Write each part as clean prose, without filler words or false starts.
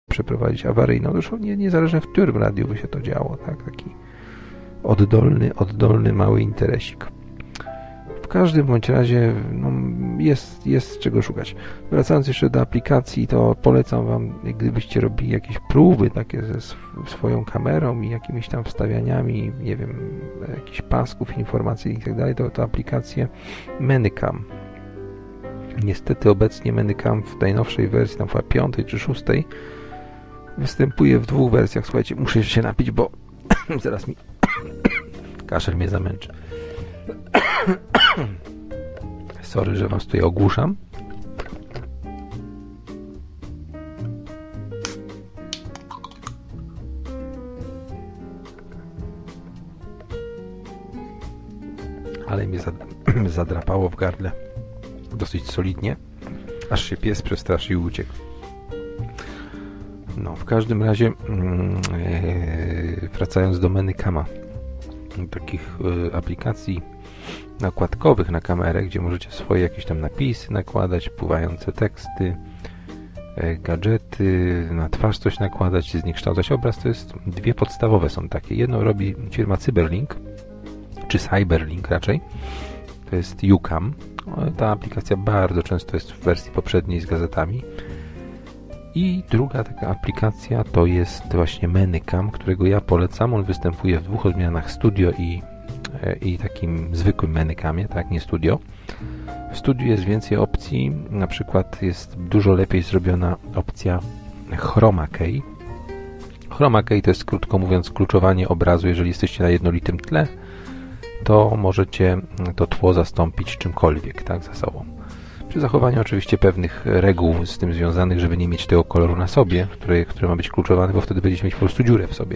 przeprowadzić awaryjną, zresztą niezależnie w którym radiu by się to działo, tak? Taki oddolny mały interesik. W każdym bądź razie jest czego szukać. Wracając jeszcze do aplikacji, to polecam Wam, gdybyście robili jakieś próby takie ze swoją kamerą i jakimiś tam wstawianiami, nie wiem, jakichś pasków informacyjnych i tak dalej, to aplikację Menycam. Niestety obecnie Menycam w tej nowszej wersji, tam chyba 5 czy 6, występuje w 2 wersjach. Słuchajcie, muszę się napić, bo zaraz mi kaszel mnie zamęczy. Sorry, że Was tutaj ogłuszam. Ale mnie zadrapało w gardle dosyć solidnie, aż się pies przestraszył i uciekł. No, w każdym razie wracając do Menycama, takich aplikacji nakładkowych na kamerę, gdzie możecie swoje jakieś tam napisy nakładać, pływające teksty, gadżety, na twarz coś nakładać, zniekształcać obraz. To jest 2 podstawowe są takie. Jedno robi firma Cyberlink, czy Cyberlink raczej. To jest YouCam. Ta aplikacja bardzo często jest w wersji poprzedniej z gazetami. I druga taka aplikacja to jest właśnie Menycam, którego ja polecam. On występuje w 2 odmianach: Studio i takim zwykłym Menycamie, tak, nie Studio. W Studio jest więcej opcji, na przykład jest dużo lepiej zrobiona opcja Chroma Key. Chroma Key to jest, krótko mówiąc, kluczowanie obrazu. Jeżeli jesteście na jednolitym tle, to możecie to tło zastąpić czymkolwiek, tak, za sobą. Przy zachowaniu oczywiście pewnych reguł z tym związanych, żeby nie mieć tego koloru na sobie, który ma być kluczowany, bo wtedy będziecie mieć po prostu dziurę w sobie.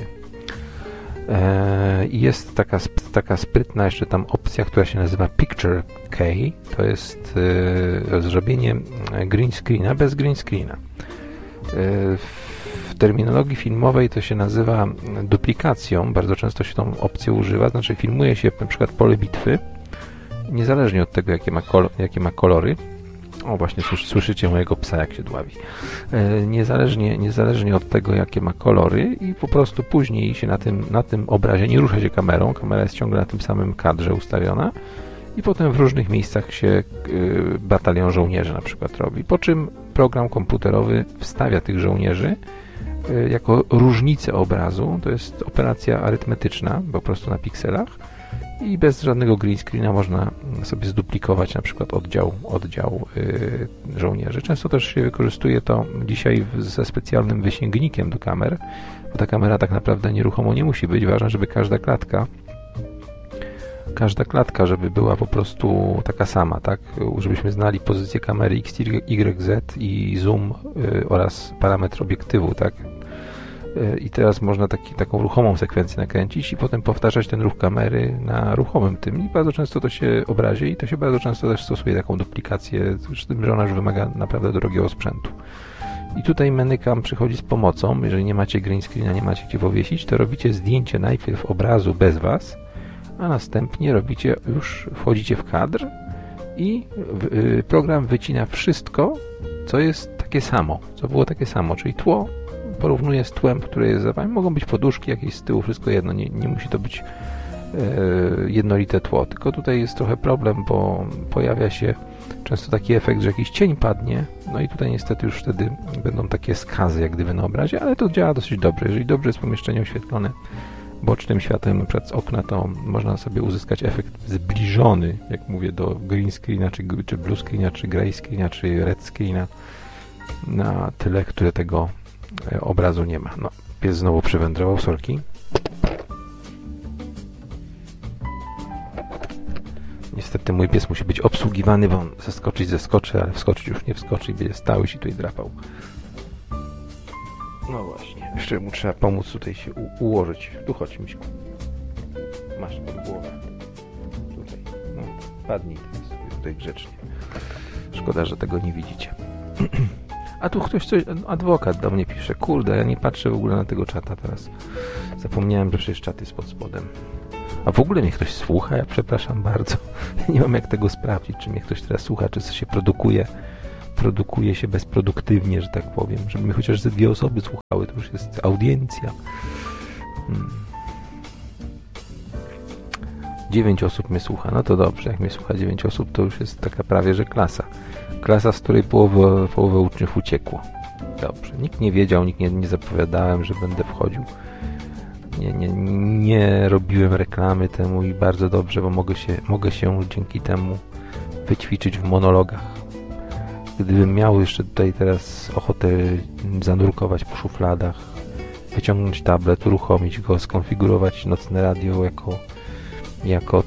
I jest taka sprytna jeszcze tam opcja, która się nazywa Picture Key. To jest zrobienie green screena bez green screena. W terminologii filmowej to się nazywa duplikacją. Bardzo często się tą opcję używa. Znaczy filmuje się na przykład pole bitwy, niezależnie od tego, jakie ma kolory. O, właśnie słyszycie mojego psa, jak się dławi. Niezależnie od tego, jakie ma kolory, i po prostu później się na tym obrazie nie rusza się kamerą. Kamera jest ciągle na tym samym kadrze ustawiona i potem w różnych miejscach się batalion żołnierzy na przykład robi. Po czym program komputerowy wstawia tych żołnierzy jako różnicę obrazu. To jest operacja arytmetyczna, po prostu na pikselach. I bez żadnego green screena można sobie zduplikować na przykład oddział żołnierzy. Często też się wykorzystuje to dzisiaj ze specjalnym wysięgnikiem do kamer, bo ta kamera tak naprawdę nieruchomo nie musi być. Ważne, żeby każda klatka, żeby była po prostu taka sama, tak? Żebyśmy znali pozycję kamery X, Y, Z i zoom oraz parametr obiektywu, tak? I teraz można taką ruchomą sekwencję nakręcić i potem powtarzać ten ruch kamery na ruchomym tym. I bardzo często to się obrazi i to się bardzo często też stosuje taką duplikację, z tym, że ona już wymaga naprawdę drogiego sprzętu. I tutaj Menycam przychodzi z pomocą. Jeżeli nie macie green screena, nie macie gdzie powiesić, to robicie zdjęcie najpierw obrazu bez Was, a następnie wchodzicie w kadr i program wycina wszystko, co jest takie samo, co było takie samo, czyli tło porównuje z tłem, które jest za Wami. Mogą być poduszki jakieś z tyłu, wszystko jedno, nie musi to być jednolite tło, tylko tutaj jest trochę problem, bo pojawia się często taki efekt, że jakiś cień padnie, no i tutaj niestety już wtedy będą takie skazy jak gdyby na obrazie, ale to działa dosyć dobrze. Jeżeli dobrze jest pomieszczenie oświetlone bocznym światłem, na przykład z okna, to można sobie uzyskać efekt zbliżony, jak mówię, do green screena, czy blue screena, czy grey screena, czy red screena na tyle, które tego obrazu nie ma. No, pies znowu przywędrował, sorki. Niestety mój pies musi być obsługiwany, bo on zeskoczy, ale wskoczyć już nie wskoczy i będzie stał i się tutaj drapał. No właśnie, jeszcze mu trzeba pomóc tutaj się ułożyć. Tu chodź, Miśku. Masz pod głowę. Tutaj. No, padnij teraz tutaj grzecznie. Szkoda, że tego nie widzicie. A tu adwokat do mnie pisze. Kurde, ja nie patrzę w ogóle na tego czata teraz. Zapomniałem, że przecież czat jest pod spodem. A w ogóle mnie ktoś słucha? Ja przepraszam bardzo. Nie mam jak tego sprawdzić, czy mnie ktoś teraz słucha, czy się produkuje produkuje się bezproduktywnie, że tak powiem. Żeby mnie chociaż ze 2 osoby słuchały, to już jest audiencja. 9 osób mnie słucha, no to dobrze, jak mnie słucha 9 osób, to już jest taka prawie, że klasa. Klasa, z której połowę uczniów uciekło. Dobrze, nikt nie wiedział, nikt nie zapowiadałem, że będę wchodził. Nie robiłem reklamy temu i bardzo dobrze, bo mogę się dzięki temu wyćwiczyć w monologach. Gdybym miał jeszcze tutaj teraz ochotę zanurkować po szufladach, wyciągnąć tablet, uruchomić go, skonfigurować nocne radio jako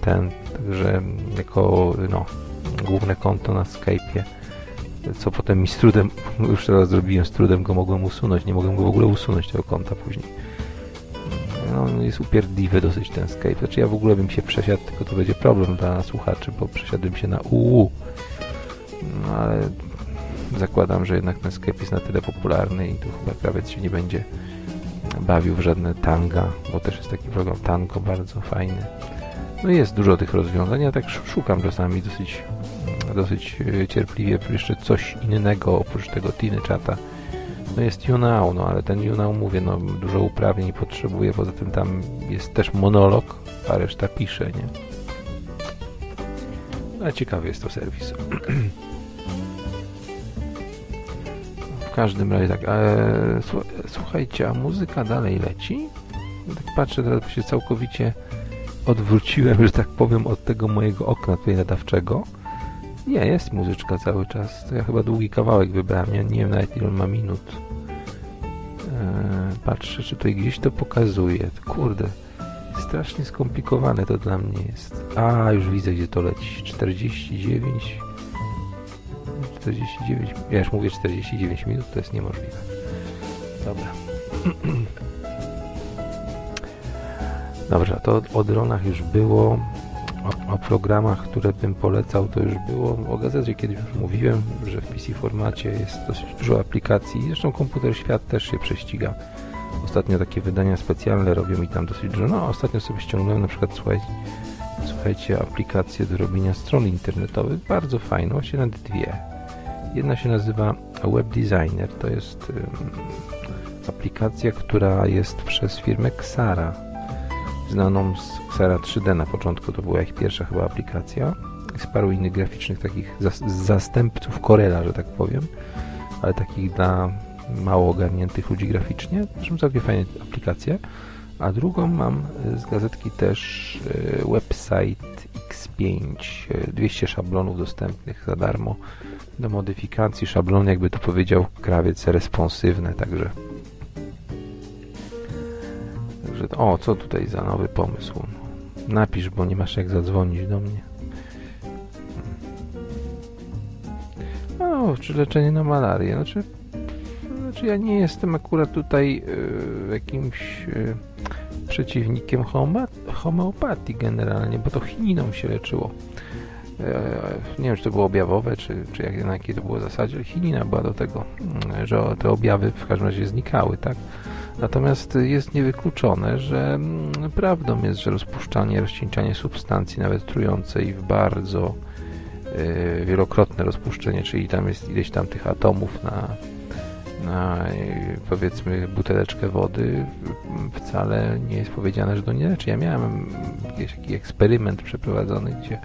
główne konto na Skype'ie, co potem mi z trudem, już teraz zrobiłem, z trudem go mogłem usunąć, nie mogłem go w ogóle usunąć tego konta później. No, jest upierdliwy dosyć ten Skype, znaczy ja w ogóle bym się przesiadł, tylko to będzie problem dla słuchaczy, bo przesiadłem się na UU, no ale zakładam, że jednak ten Skype jest na tyle popularny i tu chyba krawiec się nie będzie bawił w żadne tanga, bo też jest taki program Tango bardzo fajny. No jest dużo tych rozwiązań, ja tak szukam czasami dosyć cierpliwie jeszcze coś innego oprócz tego TinyChata. No jest YouNow, no ale ten YouNow, mówię, no dużo uprawnień potrzebuje, poza tym tam jest też monolog, a reszta pisze, nie? Ale ciekawy jest to serwis. W każdym razie tak, słuchajcie, a muzyka dalej leci? Tak patrzę, teraz się całkowicie odwróciłem, że tak powiem, od tego mojego okna tutaj nadawczego. Nie, jest muzyczka cały czas. To ja chyba długi kawałek wybrałem. Ja nie wiem nawet ile on ma minut. Patrzę, czy tutaj gdzieś to pokazuje. Kurde, strasznie skomplikowane to dla mnie jest. A, już widzę, gdzie to leci. 49. Ja już mówię 49 minut, to jest niemożliwe. Dobra. Dobrze, to o dronach już było, o programach, które bym polecał, to już było. O gazecie kiedyś już mówiłem, że w PC formacie jest dosyć dużo aplikacji. Zresztą Komputer Świat też się prześciga. Ostatnio takie wydania specjalne robią i tam dosyć dużo. No, ostatnio sobie ściągnąłem na przykład, słuchajcie, aplikację do robienia stron internetowych. Bardzo fajną, właściwie nawet 2. Jedna się nazywa Web Designer. To jest aplikacja, która jest przez firmę Xara, znaną z Xara 3D na początku, to była ich pierwsza chyba aplikacja. Jest paru innych graficznych takich zastępców Corela, że tak powiem, ale takich dla mało ogarniętych ludzi graficznie. Zresztą całkiem fajne aplikacje. A drugą mam z gazetki też website X5, 200 szablonów dostępnych za darmo do modyfikacji. Szablony, jakby to powiedział krawiec, responsywne, także o, co tutaj za nowy pomysł? Napisz, bo nie masz jak zadzwonić do mnie. O, czy leczenie na malarię? Znaczy ja nie jestem akurat tutaj jakimś przeciwnikiem homeopatii generalnie, bo to chininą się leczyło. Nie wiem, czy to było objawowe, czy na jakiej to było zasadzie, ale chinina była do tego, że te objawy w każdym razie znikały, tak? Natomiast jest niewykluczone, że prawdą jest, że rozcieńczanie substancji, nawet trującej w bardzo wielokrotne rozpuszczenie, czyli tam jest ileś tam tych atomów na powiedzmy buteleczkę wody, wcale nie jest powiedziane, że to nie leczy. Ja miałem jakiś taki eksperyment przeprowadzony, gdzie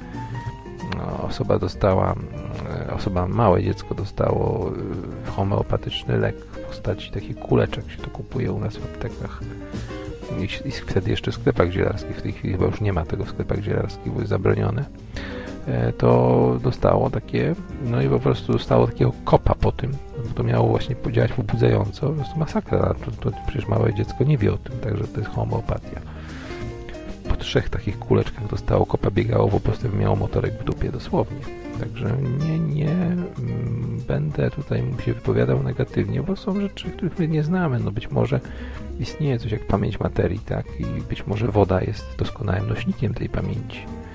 małe dziecko dostało homeopatyczny lek w postaci takich kuleczek, się to kupuje u nas w aptekach i wtedy jeszcze w sklepach zielarskich, w tej chwili chyba już nie ma tego w sklepach zielarskich, bo jest zabronione. To dostało takie, no i po prostu dostało takiego kopa po tym, bo to miało właśnie działać pobudzająco, po prostu masakra, to przecież małe dziecko nie wie o tym, także to jest homeopatia. Po 3 takich kuleczkach dostało kopa, biegało, po prostu miało motorek w dupie dosłownie. Także nie będę tutaj się wypowiadał negatywnie, bo są rzeczy, których my nie znamy. No być może istnieje coś jak pamięć materii, tak? I być może woda jest doskonałym nośnikiem tej pamięci.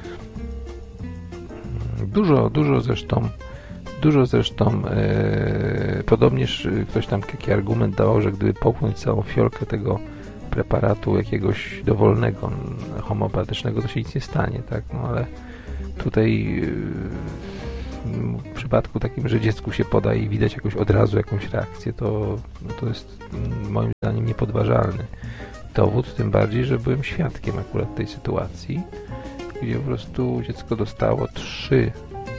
Dużo zresztą podobnież ktoś tam taki argument dawał, że gdyby połknąć całą fiolkę tego preparatu jakiegoś dowolnego, homeopatycznego, to się nic nie stanie, tak? No ale tutaj w przypadku takim, że dziecku się poda i widać jakoś od razu jakąś reakcję, to jest moim zdaniem niepodważalny dowód, tym bardziej, że byłem świadkiem akurat tej sytuacji, gdzie po prostu dziecko dostało 3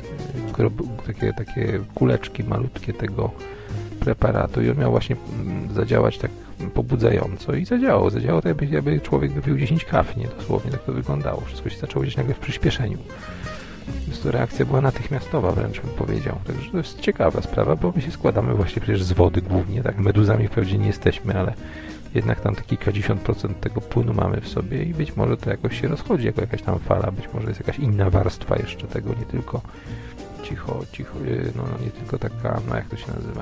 takie kuleczki malutkie tego preparatu i on miał właśnie zadziałać tak pobudzająco i zadziałało tak, jakby człowiek wypił 10 kaw, nie? Dosłownie tak to wyglądało. Wszystko się zaczęło dziać nagle w przyspieszeniu. Więc to reakcja była natychmiastowa, wręcz bym powiedział. Także to jest ciekawa sprawa, bo my się składamy właśnie przecież z wody głównie, tak? Meduzami wprawdzie nie jesteśmy, ale jednak tam te kilkadziesiąt procent tego płynu mamy w sobie i być może to jakoś się rozchodzi jako jakaś tam fala, być może jest jakaś inna warstwa jeszcze tego, nie tylko nie tylko taka, jak to się nazywa,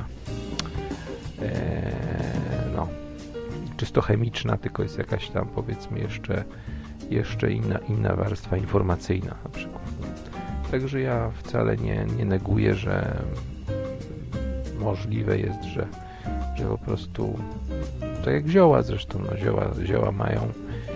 czysto chemiczna, tylko jest jakaś tam, powiedzmy, jeszcze inna warstwa informacyjna na przykład. Także ja wcale nie neguję, że możliwe jest, że po prostu, tak jak zioła zresztą, zioła mają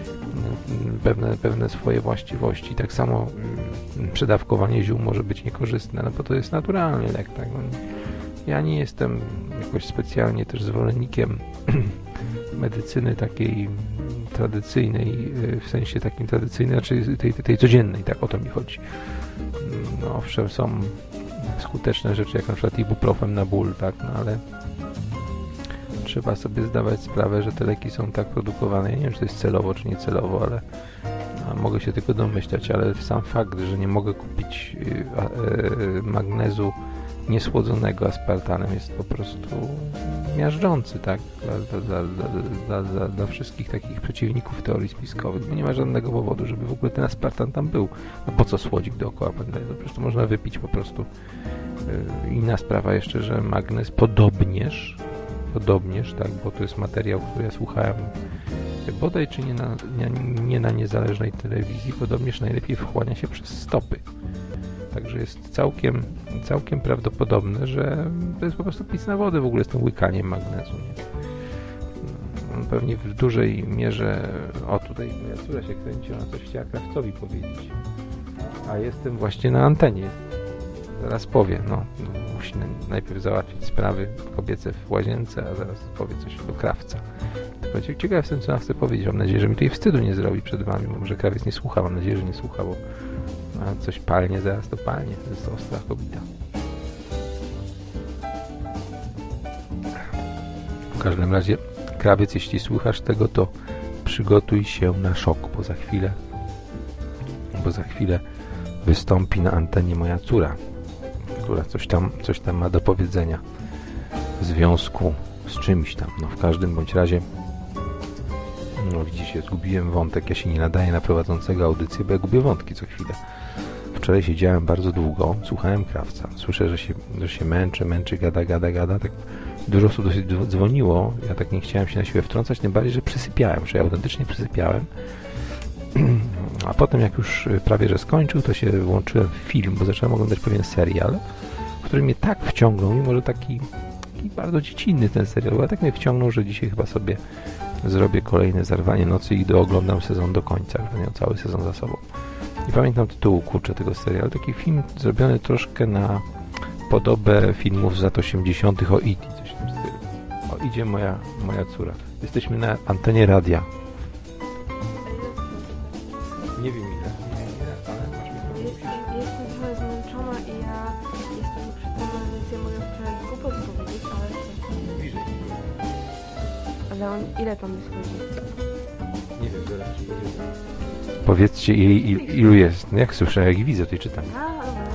pewne swoje właściwości. Tak samo przedawkowanie ziół może być niekorzystne, bo to jest naturalny lek. Tak? Ja nie jestem jakoś specjalnie też zwolennikiem medycyny takiej tradycyjnej, w sensie takim tradycyjnej, znaczy tej codziennej, tak, o to mi chodzi. No owszem, są skuteczne rzeczy, jak na przykład ibuprofen na ból, tak, ale trzeba sobie zdawać sprawę, że te leki są tak produkowane, ja nie wiem, czy to jest celowo, czy niecelowo, ale mogę się tylko domyślać, ale sam fakt, że nie mogę kupić magnezu niesłodzonego aspartanem jest po prostu miażdżący, tak, dla wszystkich takich przeciwników teorii spiskowych, bo nie ma żadnego powodu, żeby w ogóle ten aspartan tam był. No po co słodzik dookoła magnezu? Po prostu można wypić po prostu. Inna sprawa jeszcze, że magnez podobnież, tak, bo to jest materiał, który ja słuchałem bodaj czy nie na niezależnej telewizji, podobnież najlepiej wchłania się przez stopy. Także jest całkiem prawdopodobne, że to jest po prostu pisna wody w ogóle z tym łykaniem magnezu. Nie? Pewnie w dużej mierze... O, tutaj moja córa się kręci, ona coś chciała krawcowi powiedzieć. A jestem właśnie na antenie. Zaraz powie, musi najpierw załatwić sprawy kobiece w łazience, a zaraz powie coś do krawca. Ciekaw jestem, co ona chce powiedzieć. Mam nadzieję, że mi tutaj wstydu nie zrobi przed wami, bo może krawiec nie słucha. Mam nadzieję, że nie słucha, bo coś palnie, zaraz to palnie. To jest ostra kobieta. W każdym razie, krawiec, jeśli słuchasz tego, to przygotuj się na szok, bo za chwilę wystąpi na antenie moja córa, która coś tam ma do powiedzenia w związku z czymś tam. W każdym bądź razie, widzicie, zgubiłem wątek. Ja się nie nadaję na prowadzącego audycję, bo ja gubię wątki co chwilę. Wczoraj siedziałem bardzo długo, słuchałem krawca. Słyszę, że się męczy, gada. Tak dużo osób dosyć dzwoniło. Ja tak nie chciałem się na siebie wtrącać, tym bardziej, że przysypiałem, że ja autentycznie przysypiałem. A potem, jak już prawie że skończył, to się włączyłem w film, bo zacząłem oglądać pewien serial, który mnie tak wciągnął, mimo że taki bardzo dziecinny ten serial, bo ja tak mnie wciągnął, że dzisiaj chyba sobie zrobię kolejne Zarwanie nocy i dooglądam sezon do końca, że miał cały sezon za sobą. Nie pamiętam tytułu, tego serialu. Taki film zrobiony troszkę na podobę filmów z lat 80. o E.T., coś w tym stylu. O, idzie moja córa. Jesteśmy na antenie radia. Nie wiem ile, ale masz mikrofon. Jestem trochę zmęczona i ja jestem przytomna, więc ja mogę trochę głupot powiedzieć, ale... Bliżej. Ale ile tam jest ludzi? Nie wiem, zaraz ci powiem. Powiedzcie, ilu jest. No jak słyszę, jak i widzę, to i czytam. Dobra.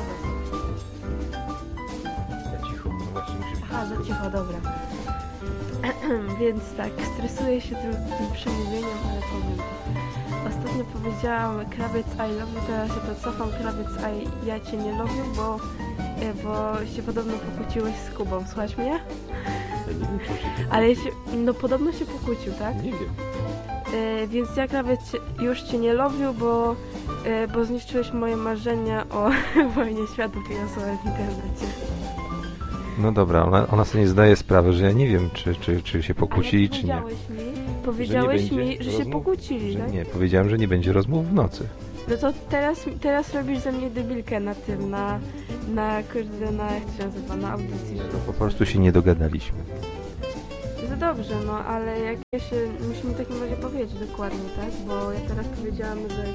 Za cicho, no właśnie musi być. Aha, za cicho, dobra. Więc tak, stresuję się tym przemówieniem, ale powiem to. Ostatnio powiedziałam krawiec I love you, teraz się to cofam, krawiec ja cię nie lubię, bo się podobno pokłóciłeś z Kubą. Słuchaj mnie? Ja nie wiem, co się Ale podobno się pokłócił, tak? Nie wiem. Więc ja krawiec już cię nie lubię, bo zniszczyłeś moje marzenia o wojnie światów i osobach w internecie. No dobra, ona sobie nie zdaje sprawy, że ja nie wiem, czy się pokłócili, czy nie. Powiedziałeś mi, że się pokłócili, tak? Nie, powiedziałem, że nie będzie rozmów w nocy. No to teraz robisz ze mnie debilkę na tym, kurde, jak to się nazywa, na audycji. No, po prostu się nie dogadaliśmy. No dobrze, no ale jak musimy w takim razie powiedzieć dokładnie, tak? Bo ja teraz powiedziałam, że...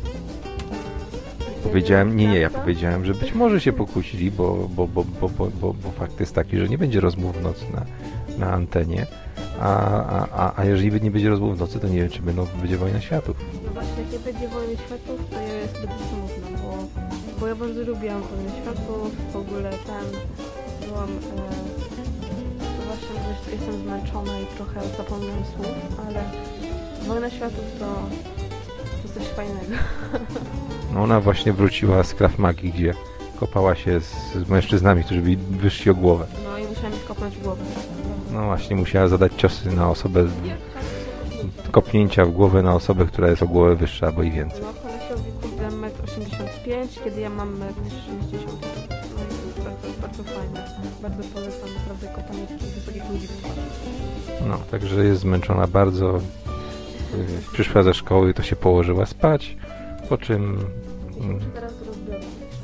Ja powiedziałem, że być może się pokłócili, bo fakt jest taki, że nie będzie rozmów w nocy na antenie, a jeżeli nie będzie rozmów w nocy, to nie wiem, czy będzie wojna światów. No właśnie, jak nie będzie wojny światów, to ja jest zbyt smutna, bo ja bardzo lubiłam wojnę światów, w ogóle byłam... to właśnie jestem zmęczona i trochę zapomniałam słów, ale wojna światów to coś fajnego. No ona właśnie wróciła z Krav Magi, gdzie kopała się z mężczyznami, którzy byli wyżsi o głowę. No i musiałam ich kopnąć w głowę. No właśnie, musiała zadać ciosy na osobę, kopnięcia w głowę na osobę, która jest o głowę wyższa albo i więcej. No kolesiowi kurde 1,85 m, kiedy ja mam 1,60 m. No i to jest bardzo fajne. Bardzo polecam naprawdę kopanie takich wysokich ludzi w twarz. No, także jest zmęczona bardzo. Przyszła ze szkoły, to się położyła spać, po czym... Teraz rozbiorów.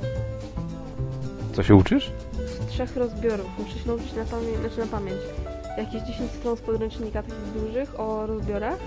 Co się uczysz? Z 3 rozbiorów. Muszę się nauczyć na pamięć. Jakieś 10 stron z podręcznika takich dużych o rozbiorach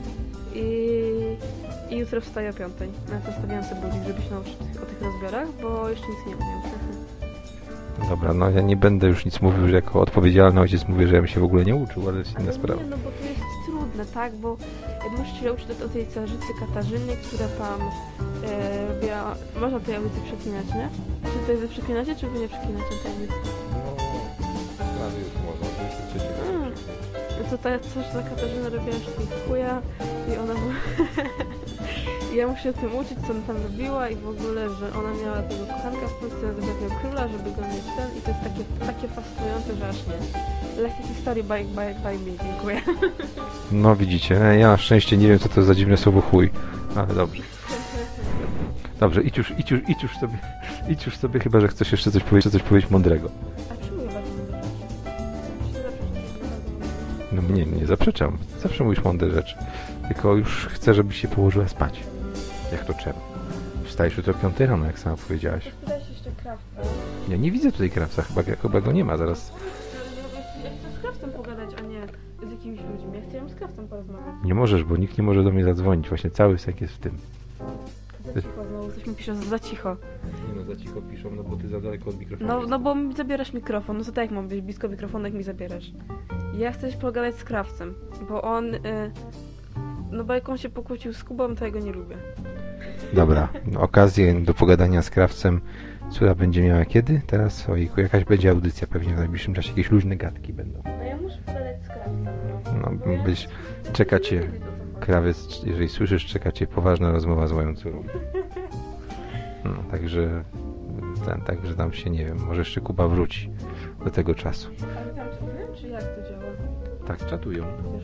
i jutro wstaję o 5. Na to stawiam sobie budzik, żeby się nauczyć o tych rozbiorach, bo jeszcze nic nie umiem. Dobra, no ja nie będę już nic mówił, że jako odpowiedzialny ojciec mówię, że ja bym się w ogóle nie uczył, ale jest inna sprawa. Nie, no bo to jest trudne, tak, bo muszę się nauczyć o tej carzycy Katarzyny, która tam robiła... Można tej audycji przeklinać, nie? Czy to wy przeklinacie, czy wy nie przeklinacie tej audycji? No, już można, to już trzeci. No to ta Katarzyna robiła wszystkich chuja i ona... I ja muszę się o tym uczyć, co ona tam robiła i w ogóle, że ona miała tego kochanka w Polsce, zrobiła króla, żeby go mieć ten i to jest takie fascynujące, że aż nie. Lekkie historii by me, dziękuję. No widzicie, ja na szczęście nie wiem, co to za dziwne słowo chuj, ale dobrze. Dobrze, idź już sobie, chyba że chcesz jeszcze coś powiedzieć mądrego. A czemu ja bardzo mądre rzeczy? No nie zaprzeczam. Zawsze mówisz mądre rzeczy. Tylko już chcę, żebyś się położyła spać. Jak to czemu? Wstajesz jutro o 5 rano, jak sama powiedziałaś. Wydałeś jeszcze krawca. Ja nie widzę tutaj krawca, chyba go nie ma zaraz. Ja chcę z krawcem pogadać, a nie z jakimiś ludźmi. Ja chcę z krawcem porozmawiać. Nie możesz, bo nikt nie może do mnie zadzwonić. Właśnie cały sek jest w tym. Za cicho znowu, coś mi pisze, za cicho. Nie no, za cicho piszą, no bo ty za daleko od mikrofonu. No bo mi zabierasz mikrofon, no to tak jak mam być blisko mikrofonu, jak mi zabierasz. Ja chcę się pogadać z krawcem, bo on... No bo jak on się pokłócił z Kubą, to ja go nie lubię. Dobra, okazję do pogadania z krawcem córa będzie miała kiedy? Teraz, ojku, jakaś będzie audycja pewnie w najbliższym czasie, jakieś luźne gadki będą. No ja muszę pogadać z krawcem. No, czeka cię, krawiec, jeżeli słyszysz, czeka cię poważna rozmowa z moją córą. No, także tam się, nie wiem, może jeszcze Kuba wróci do tego czasu. Ale tam czatują, czy jak to działa? Tak, czatują.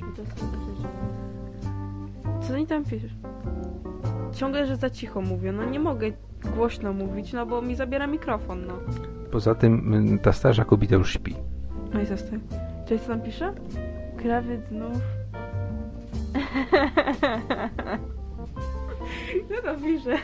Co oni tam piszą? Ciągle, że za cicho mówię. No nie mogę głośno mówić, no bo mi zabiera mikrofon, no. Poza tym ta starsza kobieta już śpi. No i zostań. Czyli co tam pisze? Krawiec znów. Co to pisze?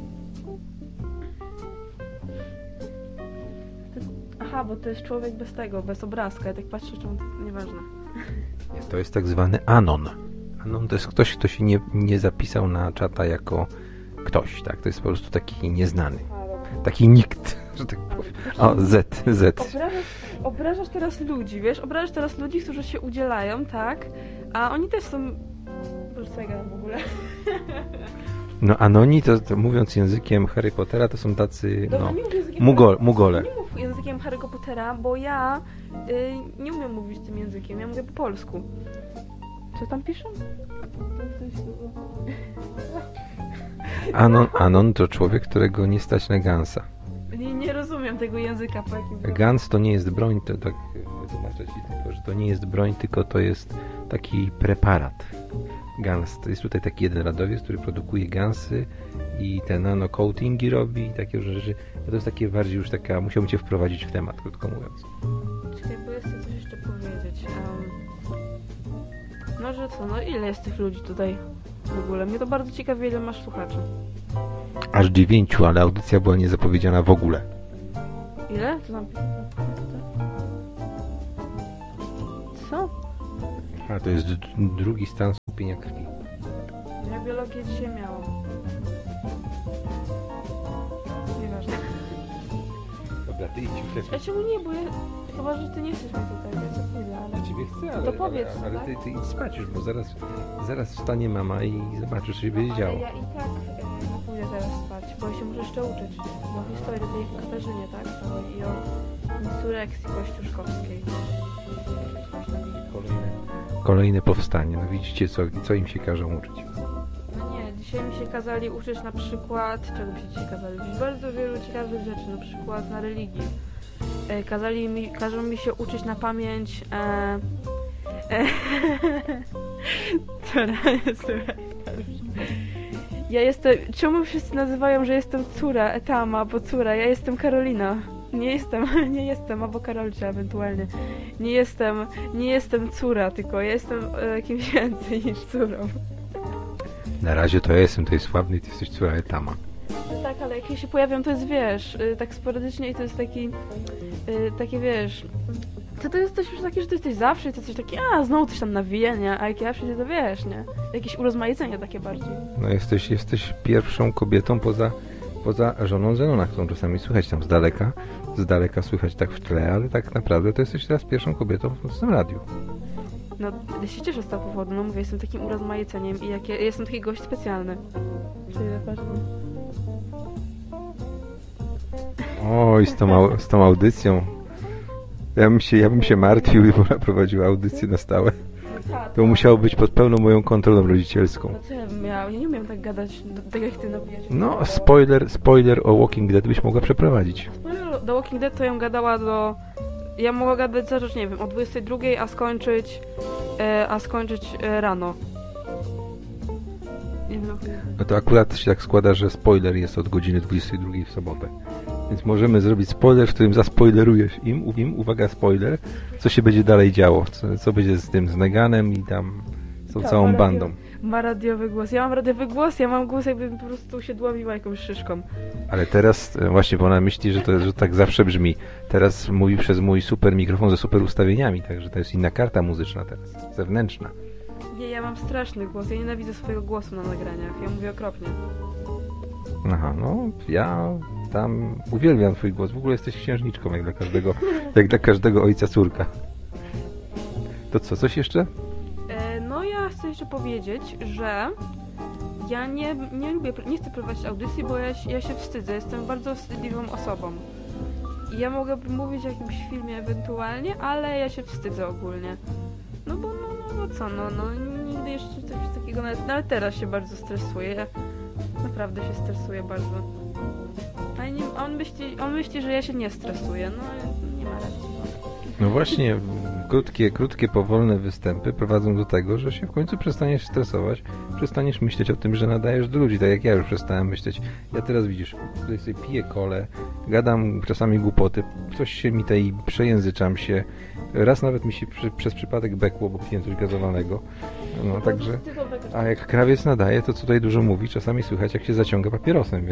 Aha, bo to jest człowiek bez tego, bez obrazka. Ja tak patrzę, czemu to nieważne. To jest tak zwany anon. Anon to jest ktoś, kto się nie zapisał na czata jako ktoś, tak? To jest po prostu taki nieznany. Taki nikt, że tak powiem. O, Z. Obrażasz teraz ludzi, wiesz? Obrażasz teraz ludzi, którzy się udzielają, tak? A oni też są... Boże, co ja gadam w ogóle? No anoni, to mówiąc językiem Harry Pottera, to są tacy, Dobra, mugole. Nie mów językiem Harry'ego Pottera, bo ja nie umiem mówić tym językiem, ja mówię po polsku. Co tam piszą? Anon to człowiek, którego nie stać na gansa. Nie rozumiem tego języka, po jakim... Gans to nie jest broń, to tak wytłumaczę ci tylko, że to nie jest broń, tylko to jest taki preparat. Gans, to jest tutaj taki jeden radowiec, który produkuje gansy i te nano-coatingi robi i takie rzeczy. To jest takie bardziej już taka, musiałbym cię wprowadzić w temat, krótko mówiąc. Czekaj, bo co, no ile jest tych ludzi tutaj w ogóle? Mnie to bardzo ciekawi, ile masz słuchaczy. Aż 9, ale audycja była niezapowiedziana w ogóle. Ile? Co tam? Co? A to jest drugi stan skupienia krwi. Ja biologię dzisiaj miałam. Nieważne. Dobra, ty idź A czemu nie, bo ja... Chyba, że ty nie chcesz mnie tutaj, ja co pójdę, ale... Ja ciebie chcę, ale, to powiedz, ale tak? ty idź spać już, bo zaraz wstanie mama i zobaczysz, co się będzie działo. Ale ja i tak nie pójdę teraz spać, bo ja się muszę jeszcze uczyć. No historii tej Katarzynie, tak? Całej i o insurekcji kościuszkowskiej. Kolejne powstanie. No widzicie, co im się każą uczyć. No nie, dzisiaj mi się kazali uczyć na przykład... Czego mi się dzisiaj kazali uczyć? Bardzo wielu ciekawych rzeczy, na przykład na religii. Każą mi się uczyć na pamięć... Ja jestem... Czemu wszyscy nazywają, że jestem córa Etama, bo córa? Ja jestem Karolina. Nie jestem, albo Karolcia ewentualnie. Nie jestem córa, tylko ja jestem kimś więcej niż córą. Na razie to ja jestem tutaj sławny i ty jesteś córa Etama. No tak, ale jak ja się pojawiam, to jest, wiesz, tak sporadycznie i to jest takie, wiesz... To jest coś już takie, że to jesteś zawsze i to coś takie, znowu coś tam nawija, nie? A jak ja przyjdę, to wiesz, nie? Jakieś urozmaicenie takie bardziej. No jesteś pierwszą kobietą poza żoną Zenona, którą czasami słychać tam z daleka słychać tak w tle, ale tak naprawdę to jesteś teraz pierwszą kobietą w tym radiu. No, ja się cieszę z tego powodu, no mówię, jestem takim urozmaiceniem i ja jestem taki gość specjalny. Oj, z tą audycją. Ja bym się martwił, gdyby ona prowadziła audycję na stałe. To musiało być pod pełną moją kontrolą rodzicielską. No co ja bym miał? Ja nie umiem tak gadać, tak jak ty nawijać. No, spoiler o Walking Dead byś mogła przeprowadzić. Spoiler do Walking Dead to ją gadała do... Ja mogła gadać zacząć, nie wiem, o 22, a skończyć rano. No to akurat się tak składa, że spoiler jest od godziny 22 w sobotę. Więc możemy zrobić spoiler, w którym zaspoilerujesz im, uwaga, spoiler, co się będzie dalej działo, co będzie z tym, z Neganem i tam z tą całą bandą. Ma radiowy głos. Ja mam radiowy głos, ja mam głos, jakbym po prostu się dławiła jakąś szyszką. Ale teraz właśnie, bo ona myśli, że tak zawsze brzmi. Teraz mówi przez mój super mikrofon ze super ustawieniami, także to jest inna karta muzyczna teraz, zewnętrzna. Nie, ja mam straszny głos, ja nienawidzę swojego głosu na nagraniach, ja mówię okropnie. Aha, no ja tam uwielbiam twój głos, w ogóle jesteś księżniczką jak dla każdego ojca córka. To co, coś jeszcze? No ja chcę jeszcze powiedzieć, że ja nie chcę prowadzić audycji, bo ja się wstydzę, jestem bardzo wstydliwą osobą. I ja mogłabym mówić o jakimś filmie ewentualnie, ale ja się wstydzę ogólnie. No bo nigdy jeszcze coś takiego, nawet teraz się bardzo stresuję. Ja naprawdę się stresuję bardzo. A on myśli, że ja się nie stresuję, no nie ma racji. No właśnie, krótkie, powolne występy prowadzą do tego, że się w końcu przestaniesz stresować, przestaniesz myśleć o tym, że nadajesz do ludzi, tak jak ja już przestałem myśleć. Ja teraz widzisz, tutaj sobie piję kolę, gadam czasami głupoty, coś się mi tutaj przejęzyczam się, raz nawet mi się przez przypadek bekło, bo piję coś gazowanego. No także, a jak krawiec nadaje, to tutaj dużo mówi, czasami słychać jak się zaciąga papierosem,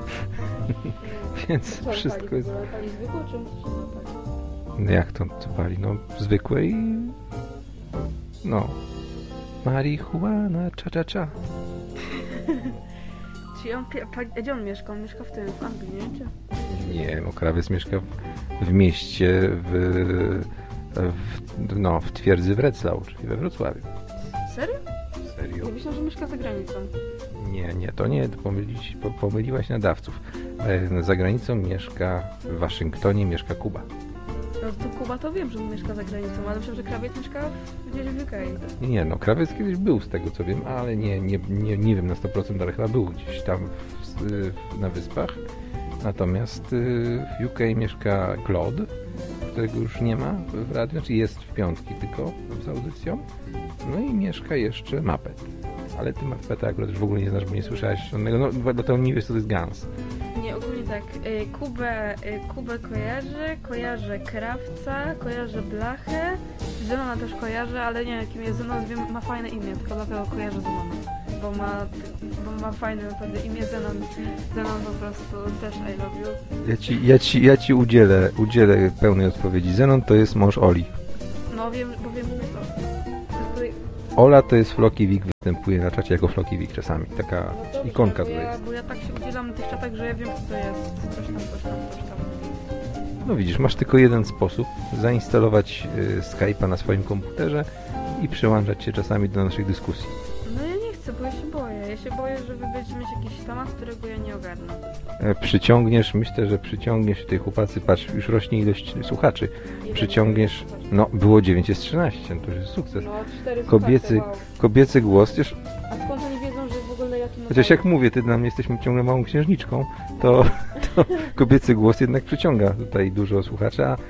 więc wszystko jest... Jak to co pali? No zwykłe i... No. Marihuana, cza. Gdzie on mieszka? On mieszka w Anglii, nie? Czy? Nie, no krawiec mieszka w mieście, w twierdzy Wrocław, czyli we Wrocławiu. Serio? Serio? Ja myślałam, że mieszka za granicą. Nie, to nie, pomyliłaś nadawców. Za granicą mieszka, w Waszyngtonie mieszka Kuba. No to Kuba to wiem, że on mieszka za granicą, ale myślę, że krawiec mieszka gdzieś w UK. Nie, no krawiec kiedyś był z tego co wiem, ale nie wiem na 100%, ale chyba był gdzieś tam na wyspach. Natomiast w UK mieszka Claude, którego już nie ma w radiu, znaczy jest w piątki tylko z audycją. No i mieszka jeszcze Muppet. Ale ty Muppeta akurat już w ogóle nie znasz, bo nie słyszałeś żadnego, no bo to nie wiesz co to jest Guns. Nie, ogólnie tak, Kubę kojarzę Krawca, kojarzę Blachę, Zenona też kojarzę, ale nie wiem kim jest Zenon, wiem, ma fajne imię, tylko dlatego kojarzę Zenona. Bo ma fajne naprawdę imię Zenon. Zenon po prostu też I love you. Ja ci udzielę pełnej odpowiedzi. Zenon to jest mąż Oli. No wiem, bo wiem, że to. Ola to jest Floki Wik, występuje na czacie jako Floki Wik czasami. Taka dobrze, ikonka bo tutaj jest. Bo ja tak się udzielam na tych czatach, że ja wiem co to jest. Coś tam. No widzisz, masz tylko jeden sposób. Zainstalować Skype'a na swoim komputerze i przyłączać się czasami do naszych dyskusji. No ja nie chcę, bo ja się boję. Ja się boję, że wy będziecie mieć jakiś temat, którego ja nie ogarnę. Myślę, że przyciągniesz tych chłopacy, patrz, już rośnie ilość słuchaczy. Przyciągniesz, no było 9, jest 13, to już jest sukces. No 4 Kobiecy głos, A skąd oni wiedzą, że w ogóle ja tu chociaż jak mówię, ty dla mnie jesteśmy ciągle małą księżniczką, to kobiecy głos jednak przyciąga tutaj dużo słuchaczy, a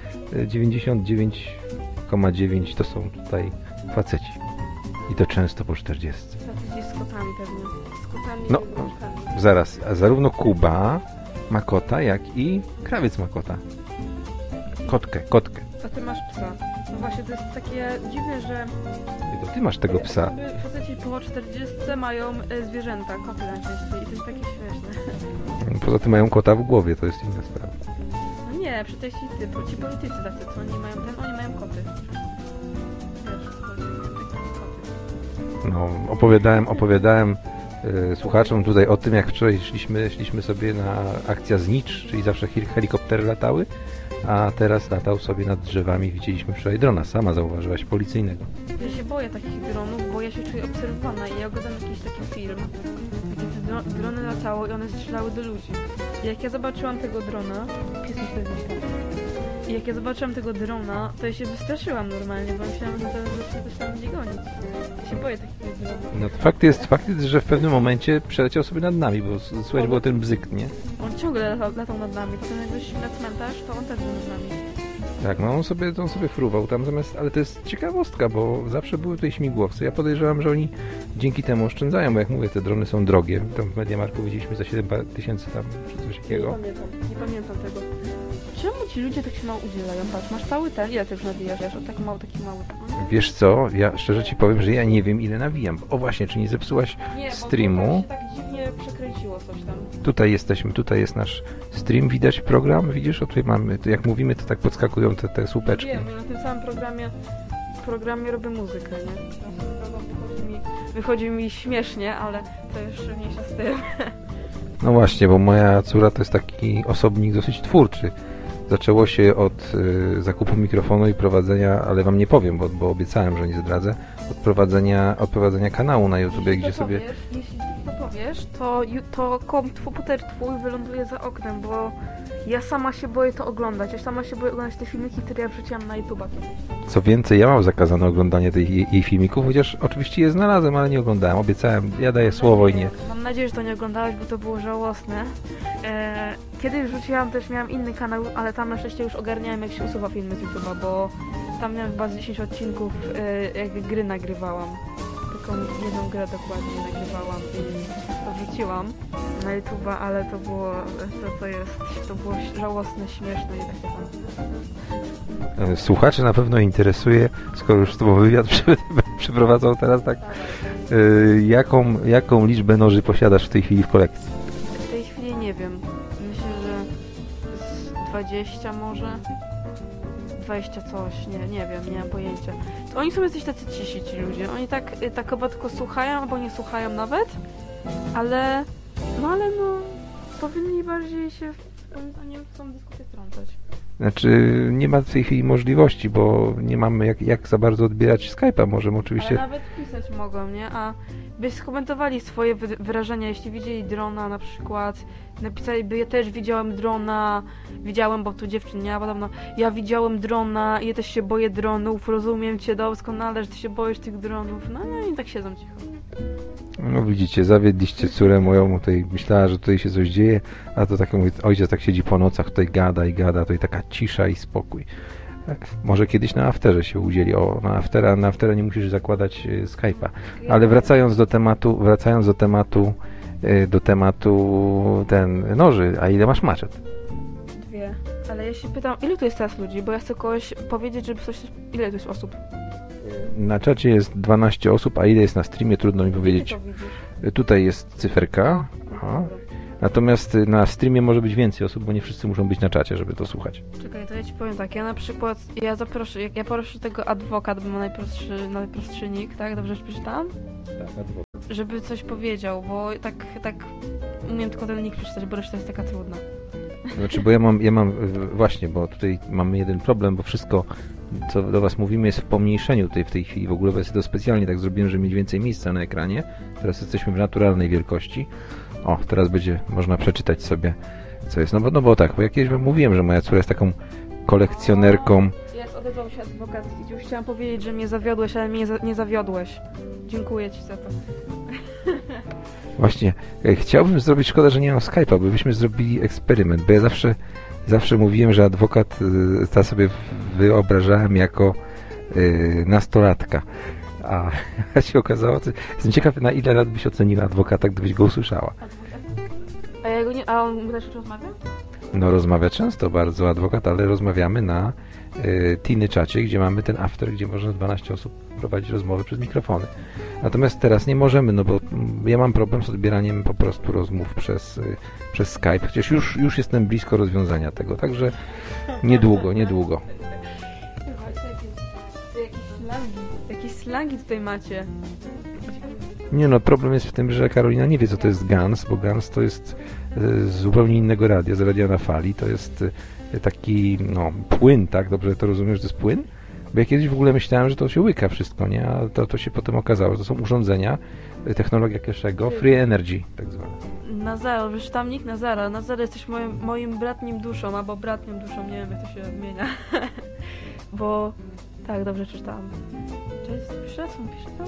99,9 to są tutaj faceci. I to często po 40. Faceci z kotami pewnie. Z kotami No, i wnuczkami. Zaraz, a zarówno Kuba ma kota, jak i krawiec ma kota. Kotkę. A ty masz psa. No właśnie, to jest takie dziwne, że... To ty masz tego psa. Faceci po 40 mają zwierzęta, koty najczęściej i to jest takie śmieszne. Poza tym mają kota w głowie, to jest inna sprawa. No nie, przecież ci politycy tacy, co oni mają oni mają koty. Wiesz, koty. No, opowiadałem słuchaczom tutaj o tym, jak wczoraj szliśmy sobie na akcja Znicz, czyli zawsze helikoptery latały, a teraz latał sobie nad drzewami. Widzieliśmy wczoraj drona, sama zauważyłaś, policyjnego. Ja się boję takich dronów, bo ja się czuję obserwowana i ja oglądam jakiś taki film, gdzie te drony latały i one strzelały do ludzi. I jak ja zobaczyłam tego drona, jak ja zobaczyłam tego drona, to ja się wystraszyłam normalnie, bo myślałam, że to coś tam będzie gonić. Ja się boję takich dronów. No to fakt jest, że w pewnym momencie przeleciał sobie nad nami, bo słychać było ten bzyk, nie? On ciągle latał nad nami, potem jak wyszliśmy na cmentarz, to on też był nad nami. Tak, no on sobie fruwał tam zamiast, ale to jest ciekawostka, bo zawsze były tutaj śmigłowce. Ja podejrzewam, że oni dzięki temu oszczędzają, bo jak mówię, te drony są drogie. Tam w Mediamarkt powiedzieliśmy za 7 tysięcy tam, czy coś takiego. Nie pamiętam tego. Czemu ci ludzie tak się mało udzielają? Patrz, masz cały ten, ile ty już nawijasz? Wiesz, taki mały. Wiesz co, ja szczerze ci powiem, że ja nie wiem ile nawijam. O właśnie, czy nie zepsułaś streamu? Nie, bo tak dziwnie przekręciło coś tam. Tutaj jesteśmy, tutaj jest nasz stream, widać program, widzisz? O, tutaj mamy, to jak mówimy, to tak podskakują te słupeczki. Wiem, ja na tym samym programie robię muzykę, nie? Wychodzi mi śmiesznie, ale to już mniejsza z tym. No właśnie, bo moja córa to jest taki osobnik dosyć twórczy. Zaczęło się od zakupu mikrofonu i prowadzenia, ale wam nie powiem, bo obiecałem, że nie zdradzę, od prowadzenia kanału na YouTube, gdzie sobie... Jeśli to powiesz, to komputer twój wyląduje za oknem, bo ja sama się boję to oglądać. Ja sama się boję oglądać te filmiki, które ja wrzuciłam na YouTube'a. Co więcej, ja mam zakazane oglądanie jej filmików, chociaż oczywiście je znalazłem, ale nie oglądałem. Obiecałem, ja daję słowo i nie. Mam nadzieję, że to nie oglądałeś, bo to było żałosne. Kiedyś wrzuciłam, też miałam inny kanał, ale tam na szczęście już ogarniałem, jak się usuwa filmy z YouTube'a, bo tam miałam chyba z 10 odcinków, jak gry nagrywałam. Taką jedną grę dokładnie nagrywałam i to wrzuciłam na YouTube'a, ale to było, to było żałosne, śmieszne i takie tam. Słuchaczy na pewno interesuje, skoro już z tobą wywiad przeprowadzał teraz, tak? Jaką liczbę noży posiadasz w tej chwili w kolekcji? W tej chwili nie wiem. Myślę, że z 20 może. 20 coś, nie wiem, nie mam pojęcia. To oni są jacyś tacy cisi, ci ludzie. Oni tak chyba tylko słuchają, albo nie słuchają nawet, ale powinni bardziej się w tą dyskusję wtrącać. Znaczy, nie ma w tej chwili możliwości, bo nie mamy jak za bardzo odbierać Skype'a. Możemy oczywiście... Ale nawet pisać mogą, nie? A by skomentowali swoje wyrażenia, jeśli widzieli drona na przykład, napisaliby, ja też widziałem drona, bo tu dziewczyn nie ma, podobno, ja widziałem drona, ja też się boję dronów, rozumiem cię doskonale, że ty się boisz tych dronów, no i tak siedzą cicho. No widzicie, zawiedliście córę moją, tutaj myślała, że tutaj się coś dzieje, a to tak mówi, ojciec tak siedzi po nocach, tutaj gada i gada, tutaj taka cisza i spokój. Może kiedyś na afterze się udzieli. Na aftera nie musisz zakładać Skype'a. Ale wracając do tematu ten noży, a ile masz maczet? 2, Ale ja się pytam, ilu tu jest teraz ludzi? Bo ja chcę kogoś powiedzieć, żeby coś... Ile tu jest osób? Na czacie jest 12 osób, a ile jest na streamie, trudno mi powiedzieć. Ty to widzisz. Tutaj jest cyferka. O. Natomiast na streamie może być więcej osób, bo nie wszyscy muszą być na czacie, żeby to słuchać. Czekaj, to ja ci powiem tak, ja na przykład, ja proszę tego adwokat, bo ma najprostszy nick, tak? Dobrze przeczytałam? Tak, adwokat. Żeby coś powiedział, bo tak umiem tylko ten nick przeczytać, bo reszta jest taka trudna. Znaczy, bo ja mam właśnie, bo tutaj mamy jeden problem, bo wszystko, co do was mówimy, jest w pomniejszeniu tutaj w tej chwili. W ogóle to specjalnie tak zrobiłem, żeby mieć więcej miejsca na ekranie. Teraz jesteśmy w naturalnej wielkości. O, teraz będzie można przeczytać sobie, co jest. No bo tak, bo jak kiedyś wam mówiłem, że moja córka jest taką kolekcjonerką. Odezwał się adwokat i już chciałam powiedzieć, że mnie zawiodłeś, ale mnie nie zawiodłeś. Dziękuję ci za to. Właśnie, chciałbym zrobić, szkoda, że nie mam Skype'a, bo byśmy zrobili eksperyment, bo ja zawsze mówiłem, że adwokat ta sobie wyobrażałem jako nastolatka. A się okazało, jestem ciekaw, na ile lat byś oceniła adwokata, gdybyś go usłyszała. A on też rozmawia? No rozmawia często bardzo adwokat, ale rozmawiamy na Tiny czacie, gdzie mamy ten after, gdzie można 12 osób prowadzić rozmowy przez mikrofony. Natomiast teraz nie możemy, no bo ja mam problem z odbieraniem po prostu rozmów przez Skype, chociaż już jestem blisko rozwiązania tego, także niedługo. Jakieś slangi tutaj macie. Nie no, problem jest w tym, że Karolina nie wie, co to jest GANS, bo GANS to jest z zupełnie innego radia, z radia na fali, to jest taki, no, płyn, tak? Dobrze to rozumiem, że to jest płyn? Bo ja kiedyś w ogóle myślałem, że to się łyka wszystko, nie? A to się potem okazało, że to są urządzenia, technologia Keszego, free energy, tak zwane. Nazaro, wiesz tam nick Nazara. Nazaro jesteś moim bratnim duszą, albo bratnią duszą, nie wiem jak to się odmienia. Bo, tak, dobrze czytałam. Cześć, pisze tam?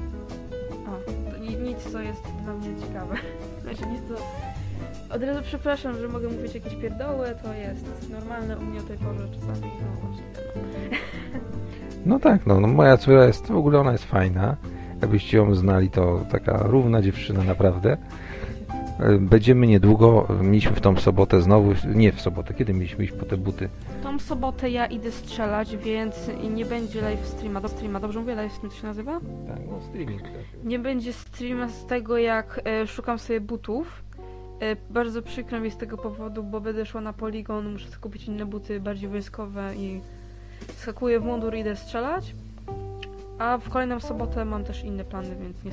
Nic, co jest dla mnie ciekawe. Znaczy nic, co... Od razu przepraszam, że mogę mówić jakieś pierdoły, to jest normalne u mnie o tej porze czasami. No, właśnie, no tak, no moja córka jest, w ogóle ona jest fajna. Jakbyście ją znali, to taka równa dziewczyna naprawdę. Będziemy niedługo, mieliśmy w tą sobotę znowu, nie w sobotę, kiedy mieliśmy iść po te buty? Tą sobotę ja idę strzelać, więc nie będzie live streama, dobrze mówię, live stream to się nazywa? Tak, no streaming. Nie będzie streama z tego, jak szukam sobie butów. Bardzo przykro mi z tego powodu, bo będę szła na poligon, muszę sobie kupić inne buty, bardziej wojskowe i skakuję w mundur i idę strzelać. A w kolejną sobotę mam też inne plany, więc